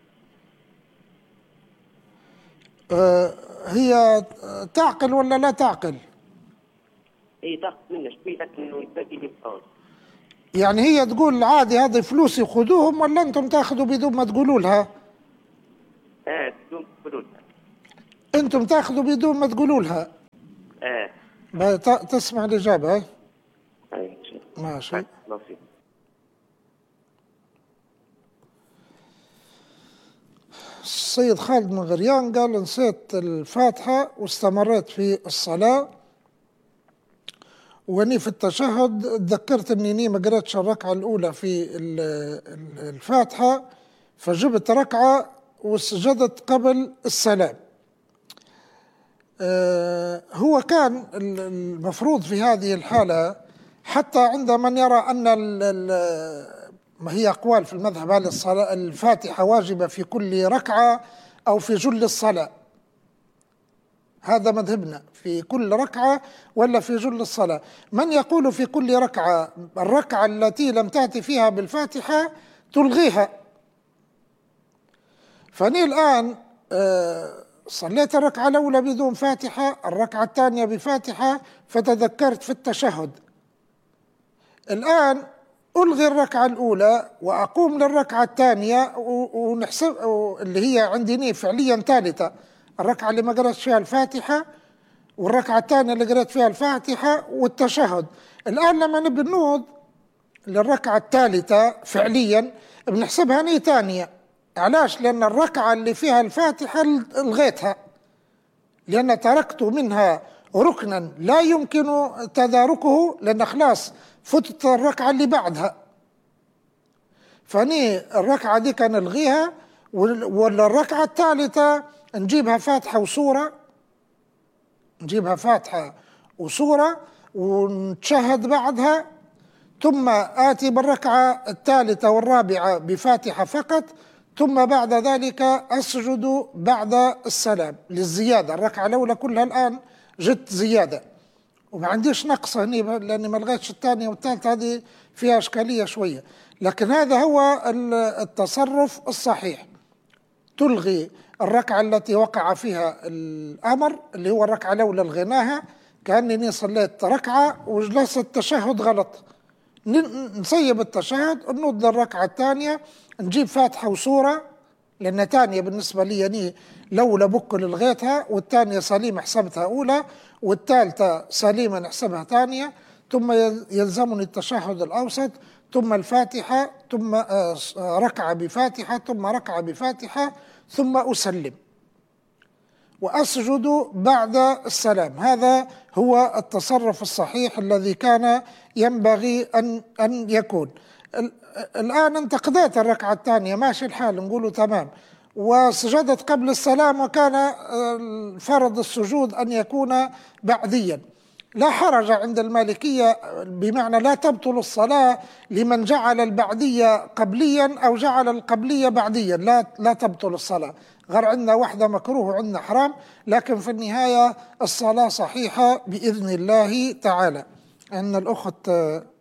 آه هي تعقل ولا لا تعقل؟ هي تاخذ منه شوي لكنه يبقي لي بحاول. يعني هي تقول عادي هذه فلوسي خذوهم، ولا انتم تاخذوا بدون ما تقولوا لها؟ ايه بدون تقولوا لها. انتم تاخذوا بدون ما تقولوا لها. ايه ما ت- تسمع الاجابه. هاي ايه ماشي. الله فيك. السيد خالد بن غريان قال نسيت الفاتحة واستمريت في الصلاة، واني في التشهد تذكرت اني ما قرأتش الركعة الأولى في الفاتحة، فجبت ركعة وسجدت قبل السلام. هو كان المفروض في هذه الحالة، حتى عند من يرى أن ما هي أقوال في المذهب، هل الصلاة الفاتحة واجبة في كل ركعة أو في جل الصلاة؟ هذا مذهبنا، في كل ركعة ولا في جل الصلاة. من يقول في كل ركعة، الركعة التي لم تأتي فيها بالفاتحة تلغيها. فأني الآن صليت الركعة الأولى بدون فاتحة، الركعة الثانية بفاتحة، فتذكرت في التشهد. الآن ألغي الركعة الأولى وأقوم للركعة الثانية ونحسب اللي هي عندي فعليا ثالثة، الركعة اللي ما قرأت فيها الفاتحة والركعة الثانية اللي قرأت فيها الفاتحة والتشهد. الآن لما نبي نوض للركعة الثالثة فعليا بنحسبها نية ثانية. علاش؟ لأن الركعة اللي فيها الفاتحة الغيتها، لأن تركت منها ركنا لا يمكن تداركه، لأن خلاص فتت الركعة اللي بعدها. فني الركعة دي كان نلغيها، ولا الركعة الثالثة نجيبها فاتحة وسورة، نجيبها فاتحة وسورة ونتشهد بعدها، ثم آتي بالركعة الثالثة والرابعة بفاتحة فقط، ثم بعد ذلك أسجد بعد السلام للزيادة. الركعة الأولى كلها الآن جت زيادة وما عنديش نقص هني، لأني ما لغيتش الثانية والثالثة، هذه فيها إشكالية شوية. لكن هذا هو التصرف الصحيح، تلغي الركعة التي وقع فيها الأمر، اللي هو الركعة الأولى لغيناها، كأنني صليت ركعة وجلست التشهد غلط، نسيب التشهد ونود للركعة الثانية، نجيب فاتحة وسورة، لأن ثانية بالنسبة لي يعني لولا بكل لغيتها، والثانية سليمة حسبتها أولى، والثالثة سليمة نحسبها ثانية، ثم يلزمني التشهد الأوسط، ثم الفاتحة، ثم ركعة بفاتحة، ثم ركعة بفاتحة، ثم أسلم وأسجد بعد السلام. هذا هو التصرف الصحيح الذي كان ينبغي أن أن يكون. الآن أنت قضيت الركعة الثانية، ماشي الحال، نقوله تمام، وسجدت قبل السلام، وكان فرض السجود أن يكون بعديا. لا حرج عند المالكية، بمعنى لا تبطل الصلاة لمن جعل البعدية قبليا أو جعل القبلية بعديا، لا لا تبطل الصلاة. غير عندنا واحدة مكروه وعندنا حرام، لكن في النهاية الصلاة صحيحة بإذن الله تعالى. أن الأخت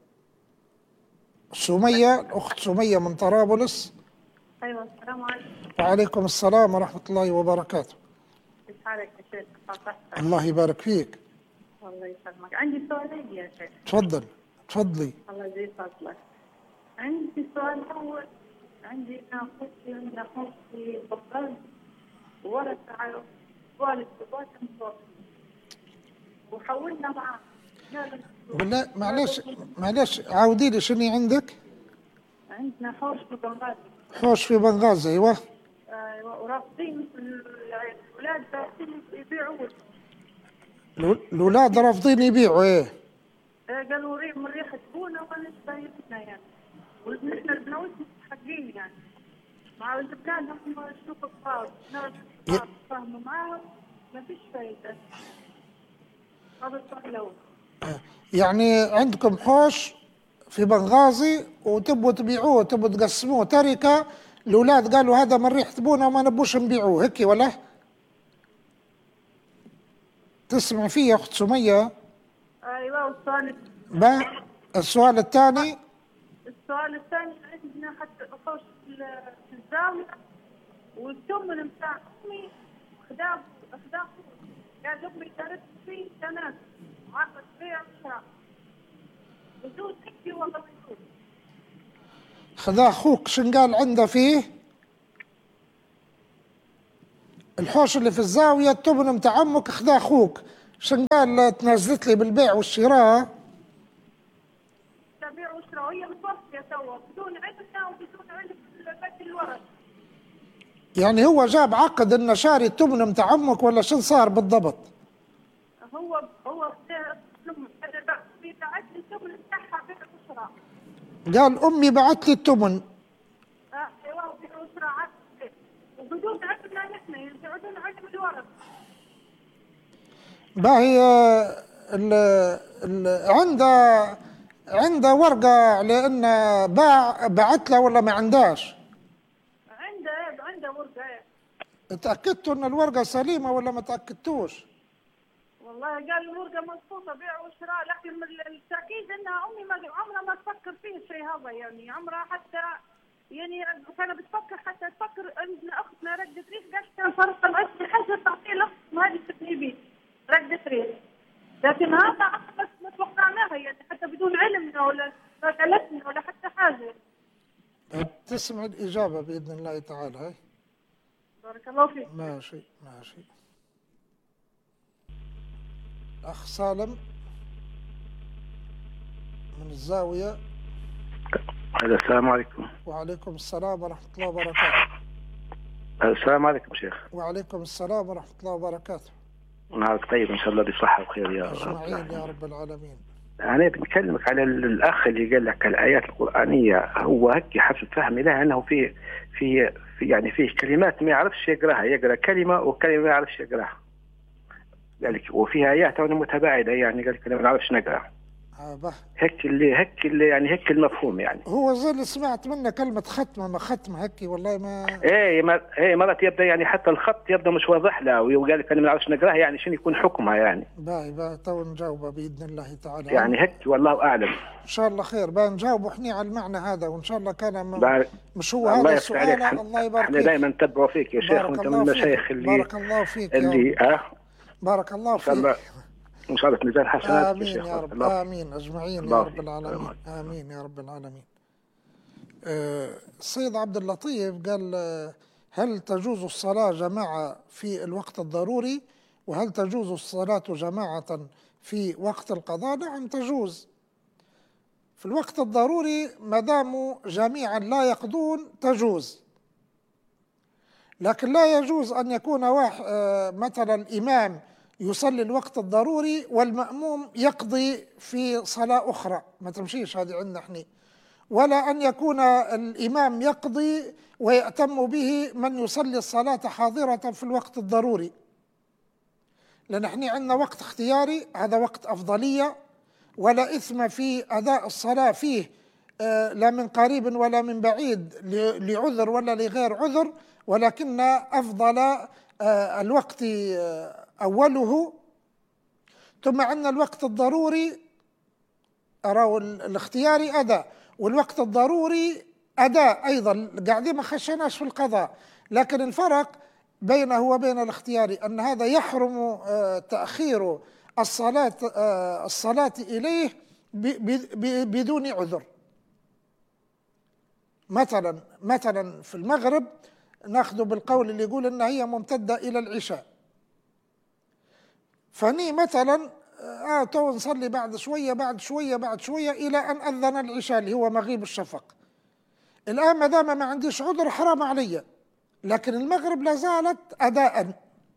سمية، الأخت سمية من طرابلس. أيوة، السلام عليكم. وعليكم السلام ورحمة الله وبركاته. كيف حالك يا شيخ؟ الله يبارك فيك. الله يسلمك. عندي سؤالين يا شيخ. تفضل تفضلي. الله يزيد فضلك. عندي سؤال أول، عندي ناقص ناقص في بطل ورث على والد باباك متوفي وحولنا معاه. بالله معلش معلش عاودي لي شنو عندك؟ عندنا حوش في بنغازي. حوش في بنغازي، ايوه. ايوه، ورافضين الاولاد رافضين يبيعوا. الاولاد رافضين يبيعوا، ايه. قالوا ريح من ريحه بونا وانا شايفنا يعني، ونحن البنوت مستحقين يعني. مع جبنا لهم شوف الصاد، ناس فهموا معاهم ما فيش فايده. هذا السؤال الاول. يعني عندكم حوش في بنغازي وتبوا تبيعوه، تبوا تقسموه تركه، الاولاد قالوا هذا من ريحه بونا وما نبوش نبيعوه، هيك ولا؟ تسمع فيه يا اخت سميه؟ ايوه. والسؤال با السؤال الثاني؟ السؤال الثاني عندنا حتى حوش في الزاويه، والثمن بتاع امي خدام خدام قال امي دارت فيه تنازل عقد بيع وشراء وجود حكي والله موجود. خذا اخوك شن قال عنده فيه؟ الحوش اللي في الزاوية التمن متاع عمك خذا أخوك، شن قال تنازلت لي بالبيع والشراء؟ البيع والشراء هي متوفية توا بدون علمنا وبدون علم البيت الورث. يعني هو جاب عقد إنه شاري التمن متاع عمك ولا شن صار بالضبط؟ هو هو بعت لي التمن بتاعها بيع وشراء. قال أمي بعت لي التمن. اه ايوه بيع وشراء وبدون علمنا نحن بدون علم الورث. باهي ال ال عنده عنده ورقة على إنه باع بعت له ولا ما عندهاش؟ عنده عنده ورقة. اتأكدتوا إن الورقة سليمة ولا ما تأكدتوش؟ والله قال الورقة مضبوطة بيع وشراء، لكن التأكيد إنها أمي ما عمرها ما تفكر فيه الشيء هذا، يعني عمرها حتى يعني كانت بتفكر حتى تفكر إن أختنا رقدة ريح، قالت كان فرق العشر حاجة تعطيه الأخت هذه التقريبي رقدة ريح، لكن هذا بس ما توقعناها يعني حتى بدون علمنا ولا قالتنا ولا حتى حاجة. تسمع الإجابة بإذن الله تعالى. هاي بارك الله فيك. ماشي ماشي. أخ سالم من الزاوية. السلام عليكم. وعليكم السلام ورحمة الله وبركاته. السلام عليكم شيخ. وعليكم السلام ورحمة الله وبركاته. نهارك طيب إن شاء الله بصحة وخير يا رب أجمعين يا رب العالمين. أنا بنكلمك على الأخ اللي قال لك الآيات القرآنية، هو هيك حسب فهمي له أنه في في في يعني فيه كلمات ما يعرفش يقراها، يقرأ كلمة وكلمة ما يعرفش يقراها. قال لك وفيها آيات متباعدة، يعني قال لك أنا ما نعرفش نقرأ. آه هيك اللي هيك اللي يعني هيك المفهوم يعني. هو زي اللي سمعت منه كلمة ختمة ما ختمة هيك والله ما. إيه ما إيه مرات يبدأ يعني حتى الخط يبدأ مش واضح له، وقال لك أنا ما نعرفش نقراها، يعني شنو يكون حكمها يعني. باهي باهي تو نجاوبه بإذن الله تعالى. يعني هيك والله أعلم. إن شاء الله خير، بقى نجاوبه إحنا على المعنى هذا، وإن شاء الله كان م... مش هو هذا السؤال. الله يبارك فيك. احنا دائما نتبعوا فيك يا شيخ، وأنت من المشايخ اللي بارك الله فيك اللي آه بارك الله فيك. إن شاء الله ميزان حسنات. آمين يا رب. الله. آمين أجمعين يا رب العالمين. آمين يا رب العالمين. آه السيد عبد اللطيف قال هل تجوز الصلاة جماعة في الوقت الضروري، وهل تجوز الصلاة جماعة في وقت القضاء؟ نعم تجوز في الوقت الضروري ما داموا جميعا لا يقضون تجوز، لكن لا يجوز أن يكون واحد آه مثلا الإمام يصلي الوقت الضروري والمأموم يقضي في صلاة أخرى، ما تمشيش هذه عندنا احنا. ولا أن يكون الإمام يقضي ويأتم به من يصلي الصلاة حاضرة في الوقت الضروري، لأن احنا عندنا وقت اختياري، هذا وقت أفضلية، ولا إثم في أداء الصلاة فيه آه لا من قريب ولا من بعيد لعذر ولا لغير عذر، ولكن أفضل آه الوقت آه أوله. ثم عندنا الوقت الضروري أراه الاختياري أداء، والوقت الضروري أداء أيضا، قاعدين ما خشناش في القضاء، لكن الفرق بينه وبين الاختياري أن هذا يحرم تأخير الصلاة الصلاة إليه بدون عذر. مثلا مثلا في المغرب ناخذ بالقول اللي يقول أن هي ممتدة إلى العشاء، فني مثلا آه تو نصلي بعد شوية بعد شوية بعد شوية إلى أن أذن العشاء اللي هو مغيب الشفق. الآن ما دام ما عنديش عذر حرام علي، لكن المغرب لا زالت أداء.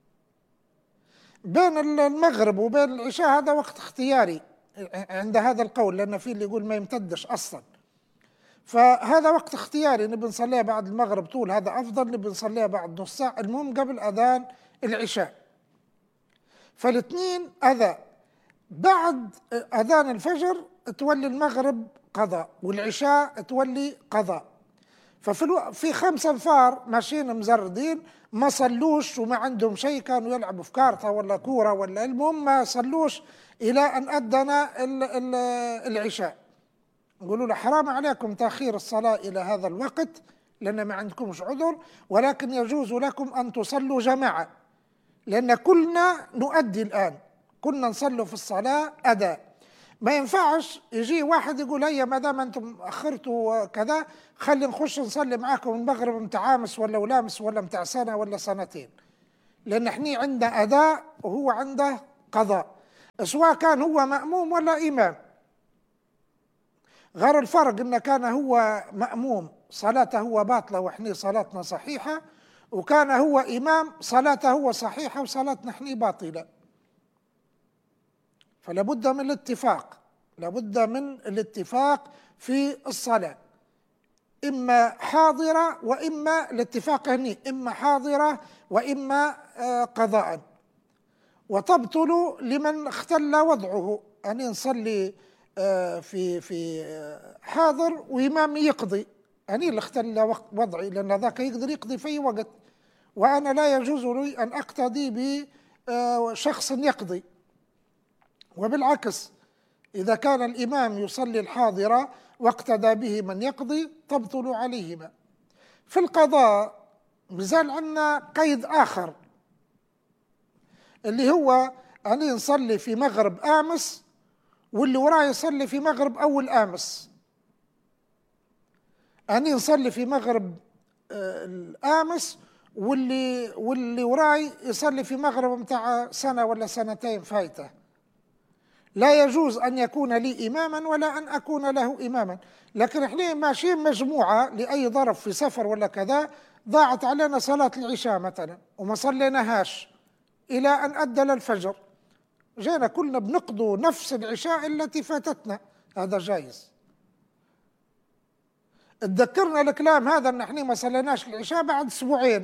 بين المغرب وبين العشاء هذا وقت اختياري عند هذا القول، لأن في اللي يقول ما يمتدش أصلا، فهذا وقت اختياري، نبي نصليها بعد المغرب طول هذا أفضل، نبي نصليها بعد نص ساعة، المهم قبل أذان العشاء. فالاثنين أذى. بعد أذان الفجر تولي المغرب قضاء والعشاء تولي قضاء. ففي الو... في خمسة انفار ماشيين مزردين ما صلوش وما عندهم شيء، كانوا يلعبوا في كارطة ولا كورة ولا المهم ما صلوش إلى أن أذن ال... ال... العشاء. نقولوا له حرام عليكم تأخير الصلاة إلى هذا الوقت لأن ما عندكمش عذر، ولكن يجوز لكم أن تصلوا جماعة، لأن كلنا نؤدي الآن، كنا نصلوا في الصلاة أداء. ما ينفعش يجي واحد يقول هيا ما دام أنتم أخرتوا كذا خلي نخش نصلي معاكم المغرب متاع عامس ولا ولامس ولا متاع سنة ولا سنتين، لأن احنا عنده أداء وهو عنده قضاء، سواء كان هو مأموم ولا إمام. غير الفرق إن كان هو مأموم صلاته هو باطلة وإحنا صلاتنا صحيحة، وكان هو إمام صلاته هو صحيحة وصلاتنا إحنا باطلة. فلا بد من الاتفاق، لابد من الاتفاق في الصلاة، إما حاضرة وإما الاتفاق هني إما حاضرة وإما قضاء. وتبطل لمن اختل وضعه، أن نصلي في في حاضر وإمام يقضي، أني اللي اختل وضعي، لأن ذاك يقدر يقضي في أي وقت، وأنا لا يجوز لي أن أقتدي بشخص يقضي. وبالعكس إذا كان الإمام يصلي الحاضرة واقتدى به من يقضي تبطل عليهما. في القضاء مازال عندنا قيد آخر، اللي هو أني نصلي في مغرب آمس واللي وراي يصلي في مغرب أول آمس. أني نصلي في مغرب الآمس واللي واللي وراي يصلي في مغرب متاع سنة ولا سنتين فايته. لا يجوز أن يكون لي إماما ولا أن أكون له إماما. لكن إحنا ماشيين مجموعة لأي ظرف في سفر ولا كذا، ضاعت علينا صلاة العشاء مثلا وما صليناهاش إلى أن أدل الفجر، جينا كلنا بنقضوا نفس العشاء التي فاتتنا، هذا جائز. تذكرنا الكلام هذا أن إحنا ما صليناش العشاء بعد أسبوعين.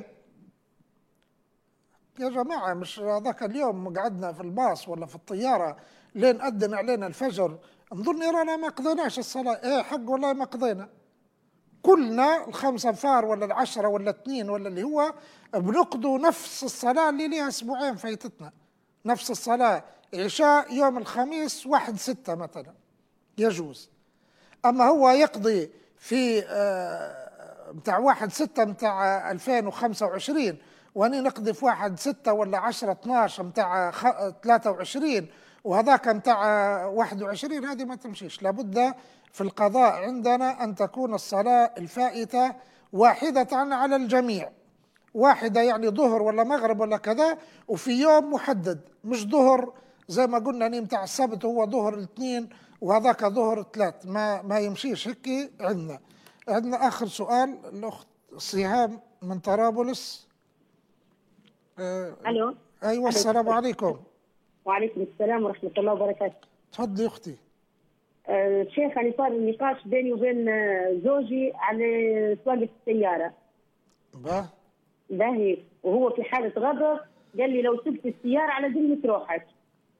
يا جماعة مش هذاك اليوم قعدنا في الباص ولا في الطيارة لين أذن علينا الفجر نظن رانا ما قضيناش الصلاة؟ إيه حق والله ما قضينا. كلنا الخمسة فار ولا العشرة ولا اثنين ولا اللي هو بنقضوا نفس الصلاة اللي ليها أسبوعين فايتتنا، نفس الصلاة عشاء يوم الخميس واحد ستة مثلا يجوز. أما هو يقضي في متاع واحد ستة متاع ألفين وخمسة وعشرين وأني نقضي في واحد ستة ولا عشرة اثناش متاع ثلاثة وعشرين وهذاك متاع واحد وعشرين، هذه ما تمشيش. لابد في القضاء عندنا أن تكون الصلاة الفائتة واحدة على الجميع، واحدة يعني ظهر ولا مغرب ولا كذا، وفي يوم محدد، مش ظهر زي ما قلنا ني متاع السبت هو ظهر الاثنين وهذاك ظهر الثلاث، ما ما يمشيش هيك. عندنا عندنا آخر سؤال الأخت صيهام من طرابلس. آه الو ايوه السلام عليكم. وعليكم السلام ورحمه الله وبركاته. تفضلي اختي. آه شيخ، انا صار النقاش بيني وبين زوجي على سواقه السياره. باه باهي، وهو في حاله غضب قال لي لو سبت السياره على ذمه روحك.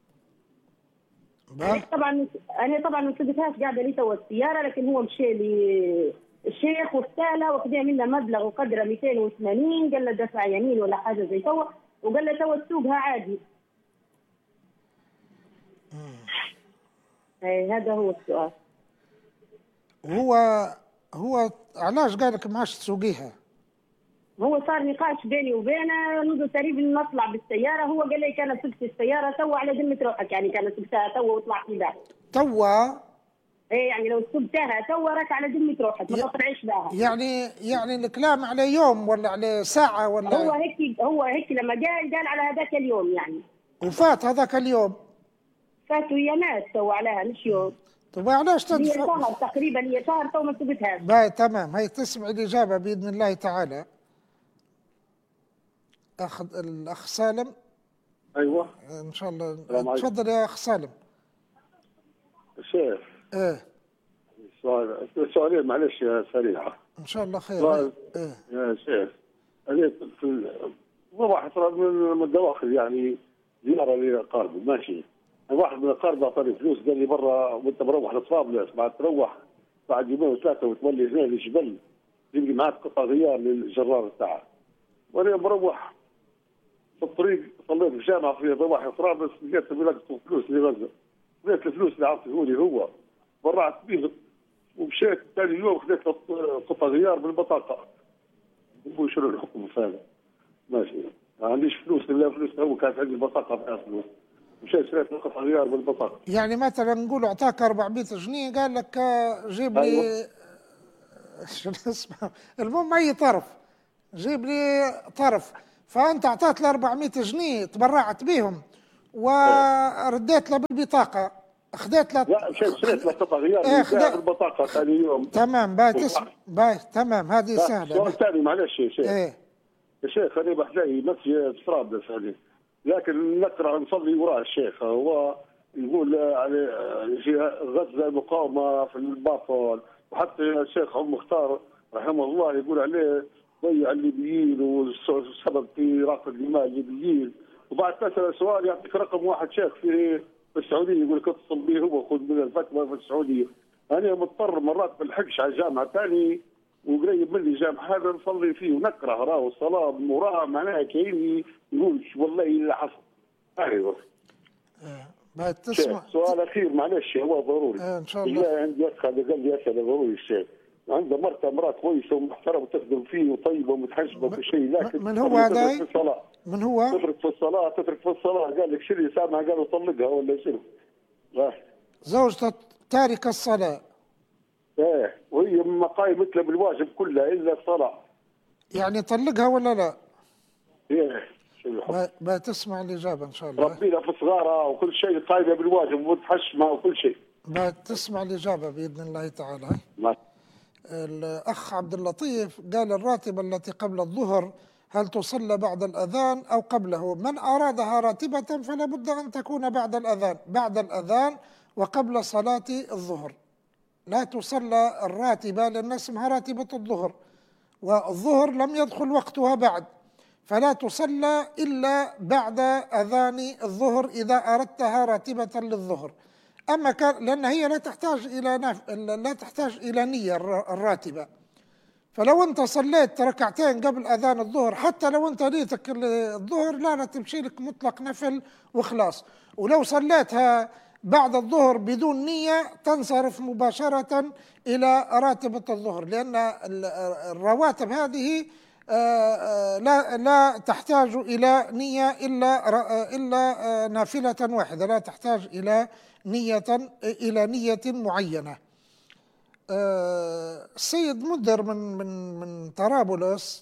باه طبعا انا طبعا ما سبتهاش، قاعده لي توا السياره، لكن هو مشى لي الشيخ واختاله وخذ منه مبلغ وقدره مئتين وثمانين، قال له دفع يمين ولا حاجه زي توا، وقال له توا تسوقها عادي. اي هذا هو السؤال. هو هو علاش قال لك ما عادش تسوقيها؟ هو صار نقاش بيني وبينه منذ تقريبا نطلع بالسياره، هو قال لي كان سبت السياره توا على ذمه روحك، يعني كان سبتها توا وطلع في بها. توا؟ ايه يعني لو سبتها توا راك على ذمه روحك ما تطلعيش بها. يعني يعني الكلام على يوم ولا على ساعه ولا؟ هو هيك هو هيك لما قال قال على هذاك اليوم يعني. وفات هذاك اليوم؟ فاتوا ايامات توا عليها مش يوم. طيب علاش تدفع؟ هي شهر تقريبا، هي شهر تو ما سبتهاش. باي تمام، هي تسمع الاجابه باذن الله تعالى. اخذ الاخ سالم. ايوه ان شاء الله. تفضل يا اخ سالم. شيخ. ايه سؤال سؤالين معلش سريعه. ان شاء الله خير. سؤال ايه يا شيخ، انا في واحد من الدواخل يعني زياره لاقاربه ماشي، واحد من الاقارب اعطاني فلوس قال لي برا وانت مروح لطرابلس، بعد تروح بعد يومين وثلاثه وتولي هنا للجبل جيب لي معك قطع غيار للجرار بتاعك. وانا مروح في الطريق صليت في الجامعه في ضواحي طرابلس، لقيت بيلقطوا فلوس لغزه، لقيت الفلوس اللي عطيه لي هو برعت بيه ومشيت ثاني يوم خذيت قطع غيار بالبطاقه. هو شنو الحكم في هذا؟ ماشي ما عنديش فلوس الا فلوس، هو كانت عندي البطاقه فيها فلوس، مشيت شريت قطع غيار بالبطاقه. يعني مثلا نقول اعطاك أربعمئة جنيه قال لك جيب لي أيوة. شنو اسمه، المهم اي طرف جيب لي طرف، فأنت أعطيت له أربعمائة جنيه تبرعت بهم ورديت له بالبطاقة، أخذت له لا شريت له قطع غيار إيه خذ بالبطاقة ثاني يوم. تمام باي تسمع باي تمام هذه سهلة. سؤال ثاني معلش يا شيخ. إيه يا شيخ أنا بحلاقي مسجد في طرابلس هذه، لكن نقرأ نصلي وراء الشيخ، هو يقول على غزة المقاومة في الباطل، وحتى الشيخ عم مختار رحمه الله يقول عليه ضيع الليبيين والسبب في راق الدماء الليبيين. وبعد تسأل سؤال يعطيك رقم واحد شيخ في السعودية يقول لك اتصل به هو خذ من الفتوى في السعودية. أنا مضطر مرات بلحقش على الجامعة ثاني وقريب مني جامعة هذا نصلي فيه ونقرأ راه الصلاة وراه معناها كأني يقول والله اللي حصل. أيوه. بعد تسمع سؤال أخير معلش هو ضروري. آه إن شاء الله. عندي أخ هذا قال لي أسئلة ضروري الشيخ. عنده مرته مرأة كويسة ومحترمة وتخدم فيه وطيبة ومتحجبة وكل شيء، لكن من هو هذا؟ في الصلاة. من هو؟ تترك في الصلاة تترك في الصلاة قال لك شنو سامع قالوا طلقها ولا شنو؟ زوجته تارك الصلاة. ايه وهي من مقايم مثل بالواجب كلها إلا الصلاة. يعني طلقها ولا لا؟ ايه ما تسمع الإجابة إن شاء الله. ربينا في صغارها وكل شيء قايمة بالواجب ومتحشمة وكل شيء. ما تسمع الإجابة بإذن الله تعالى. ما. الأخ عبد اللطيف قال الراتبة التي قبل الظهر هل تصلى بعد الأذان أو قبله؟ من أرادها راتبة فلا بد أن تكون بعد الأذان، بعد الأذان وقبل صلاة الظهر. لا تصلى الراتبة لأن اسمها راتبة الظهر، والظهر لم يدخل وقتها بعد، فلا تصلى إلا بعد أذان الظهر إذا أردتها راتبة للظهر. أما كان لأن هي لا تحتاج إلى نف... لا تحتاج إلى نية الراتبة، فلو أنت صليت ركعتين قبل أذان الظهر حتى لو أنت نيتك الظهر لا لا تمشي لك مطلق نفل وخلاص. ولو صليتها بعد الظهر بدون نية تنصرف مباشرة إلى راتبة الظهر، لأن الرواتب هذه لا لا تحتاج إلى نية إلا إلا نافلة واحدة، لا تحتاج إلى نية إلى نية معينة. السيد مدر من من من طرابلس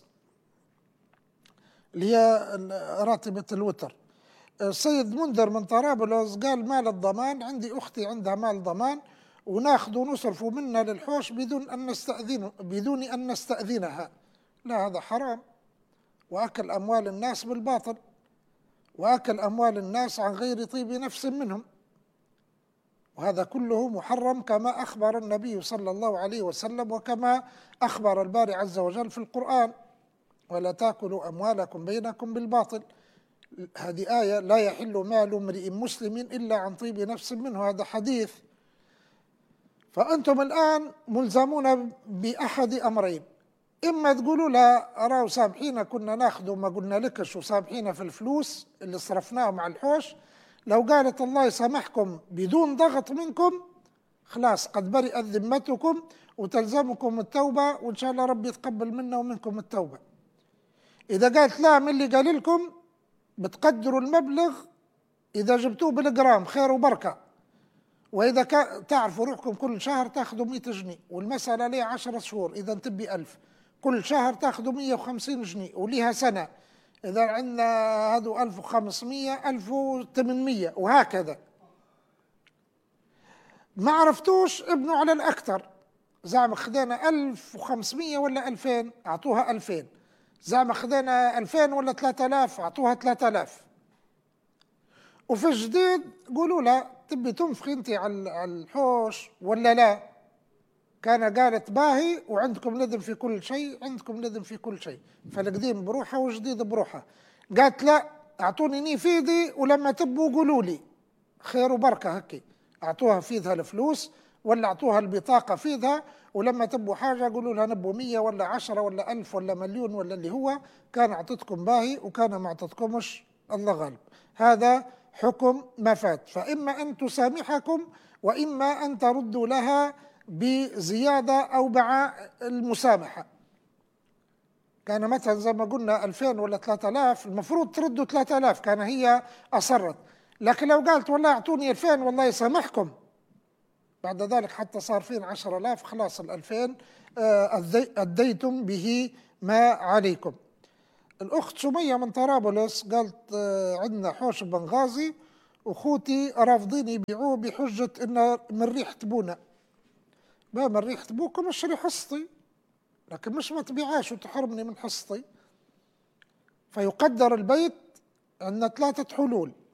اللي هي راتبة الوتر، السيد منذر من طرابلس قال مال الضمان عندي أختي عندها مال ضمان وناخذ ونصرفه منا للحوش بدون أن نستأذن بدون أن نستأذنها. لا هذا حرام، وأكل أموال الناس بالباطل، وأكل أموال الناس عن غير طيب نفس منهم، وهذا كله محرم كما أخبر النبي صلى الله عليه وسلم وكما أخبر الباري عز وجل في القرآن: ولا تأكلوا أموالكم بينكم بالباطل. هذه آية: لا يحل مال امرئ مسلم إلا عن طيب نفس منه، هذا حديث. فأنتم الآن ملزمون بأحد أمرين: إما تقولوا لا أراه سامحينا كنا ناخذ وما قلنا لكش وسامحينا في الفلوس اللي صرفناها مع الحوش، لو قالت الله يسامحكم بدون ضغط منكم خلاص قد برئت ذمتكم وتلزمكم التوبة، وإن شاء الله ربي يتقبل منا ومنكم التوبة. إذا قالت لا من اللي قال لكم بتقدروا المبلغ، إذا جبتوه بالجرام خير وبركة، وإذا تعرفوا روحكم كل شهر تاخذوا مئة جنيه والمسألة لها عشرة شهور إذا تبي ألف، كل شهر تاخذوا مئة وخمسين جنيه وليها سنة، إذا عندنا هذو ألف وخمسمئة ألف وثمانمئة وهكذا. ما عرفتوش ابنوا على الأكثر، زعما خذينا ألف وخمسمئة ولا ألفين أعطوها ألفين، زعما خذينا ألفين ولا ثلاثة آلاف أعطوها ثلاثة آلاف. وفي الجديد قولوا لا تبي تنفخي انت على الحوش ولا لا؟ كان قالت باهي وعندكم ندم في كل شيء، عندكم ندم في كل شيء، فالقديم بروحه والجديد بروحه. قالت لا اعطوني ني في ايدي ولما تبوا قولوا لي، خير وبركه هكي، اعطوها في ايدها الفلوس ولا اعطوها البطاقه في ايدها، ولما تبوا حاجه قولوا لها نبوا مية ولا عشرة ولا ألف ولا مليون ولا اللي هو كان اعطتكم باهي وكان ما اعطتكمش الله غالب. هذا حكم ما فات، فإما أن تسامحكم وإما أن تردوا لها بزيادة أو مع المسامحة. كان مثلا زي ما قلنا ألفين ولا ثلاثة آلاف المفروض تردوا ثلاثة آلاف، كان هي أصرت، لكن لو قالت والله أعطوني ألفين والله يسامحكم، بعد ذلك حتى صار فين عشرة آلاف خلاص الألفين أديتم به ما عليكم. الأخت سمية من طرابلس قالت آه، عندنا حوش بنغازي وأخوتي رافضين يبيعوه بحجة إنه من ريحة بونا. ما من ريحة بوكم اشتري حصتي، لكن مش ما تبيعاش وتحرمني من حصتي. فيقدر البيت عندنا ثلاثة حلول: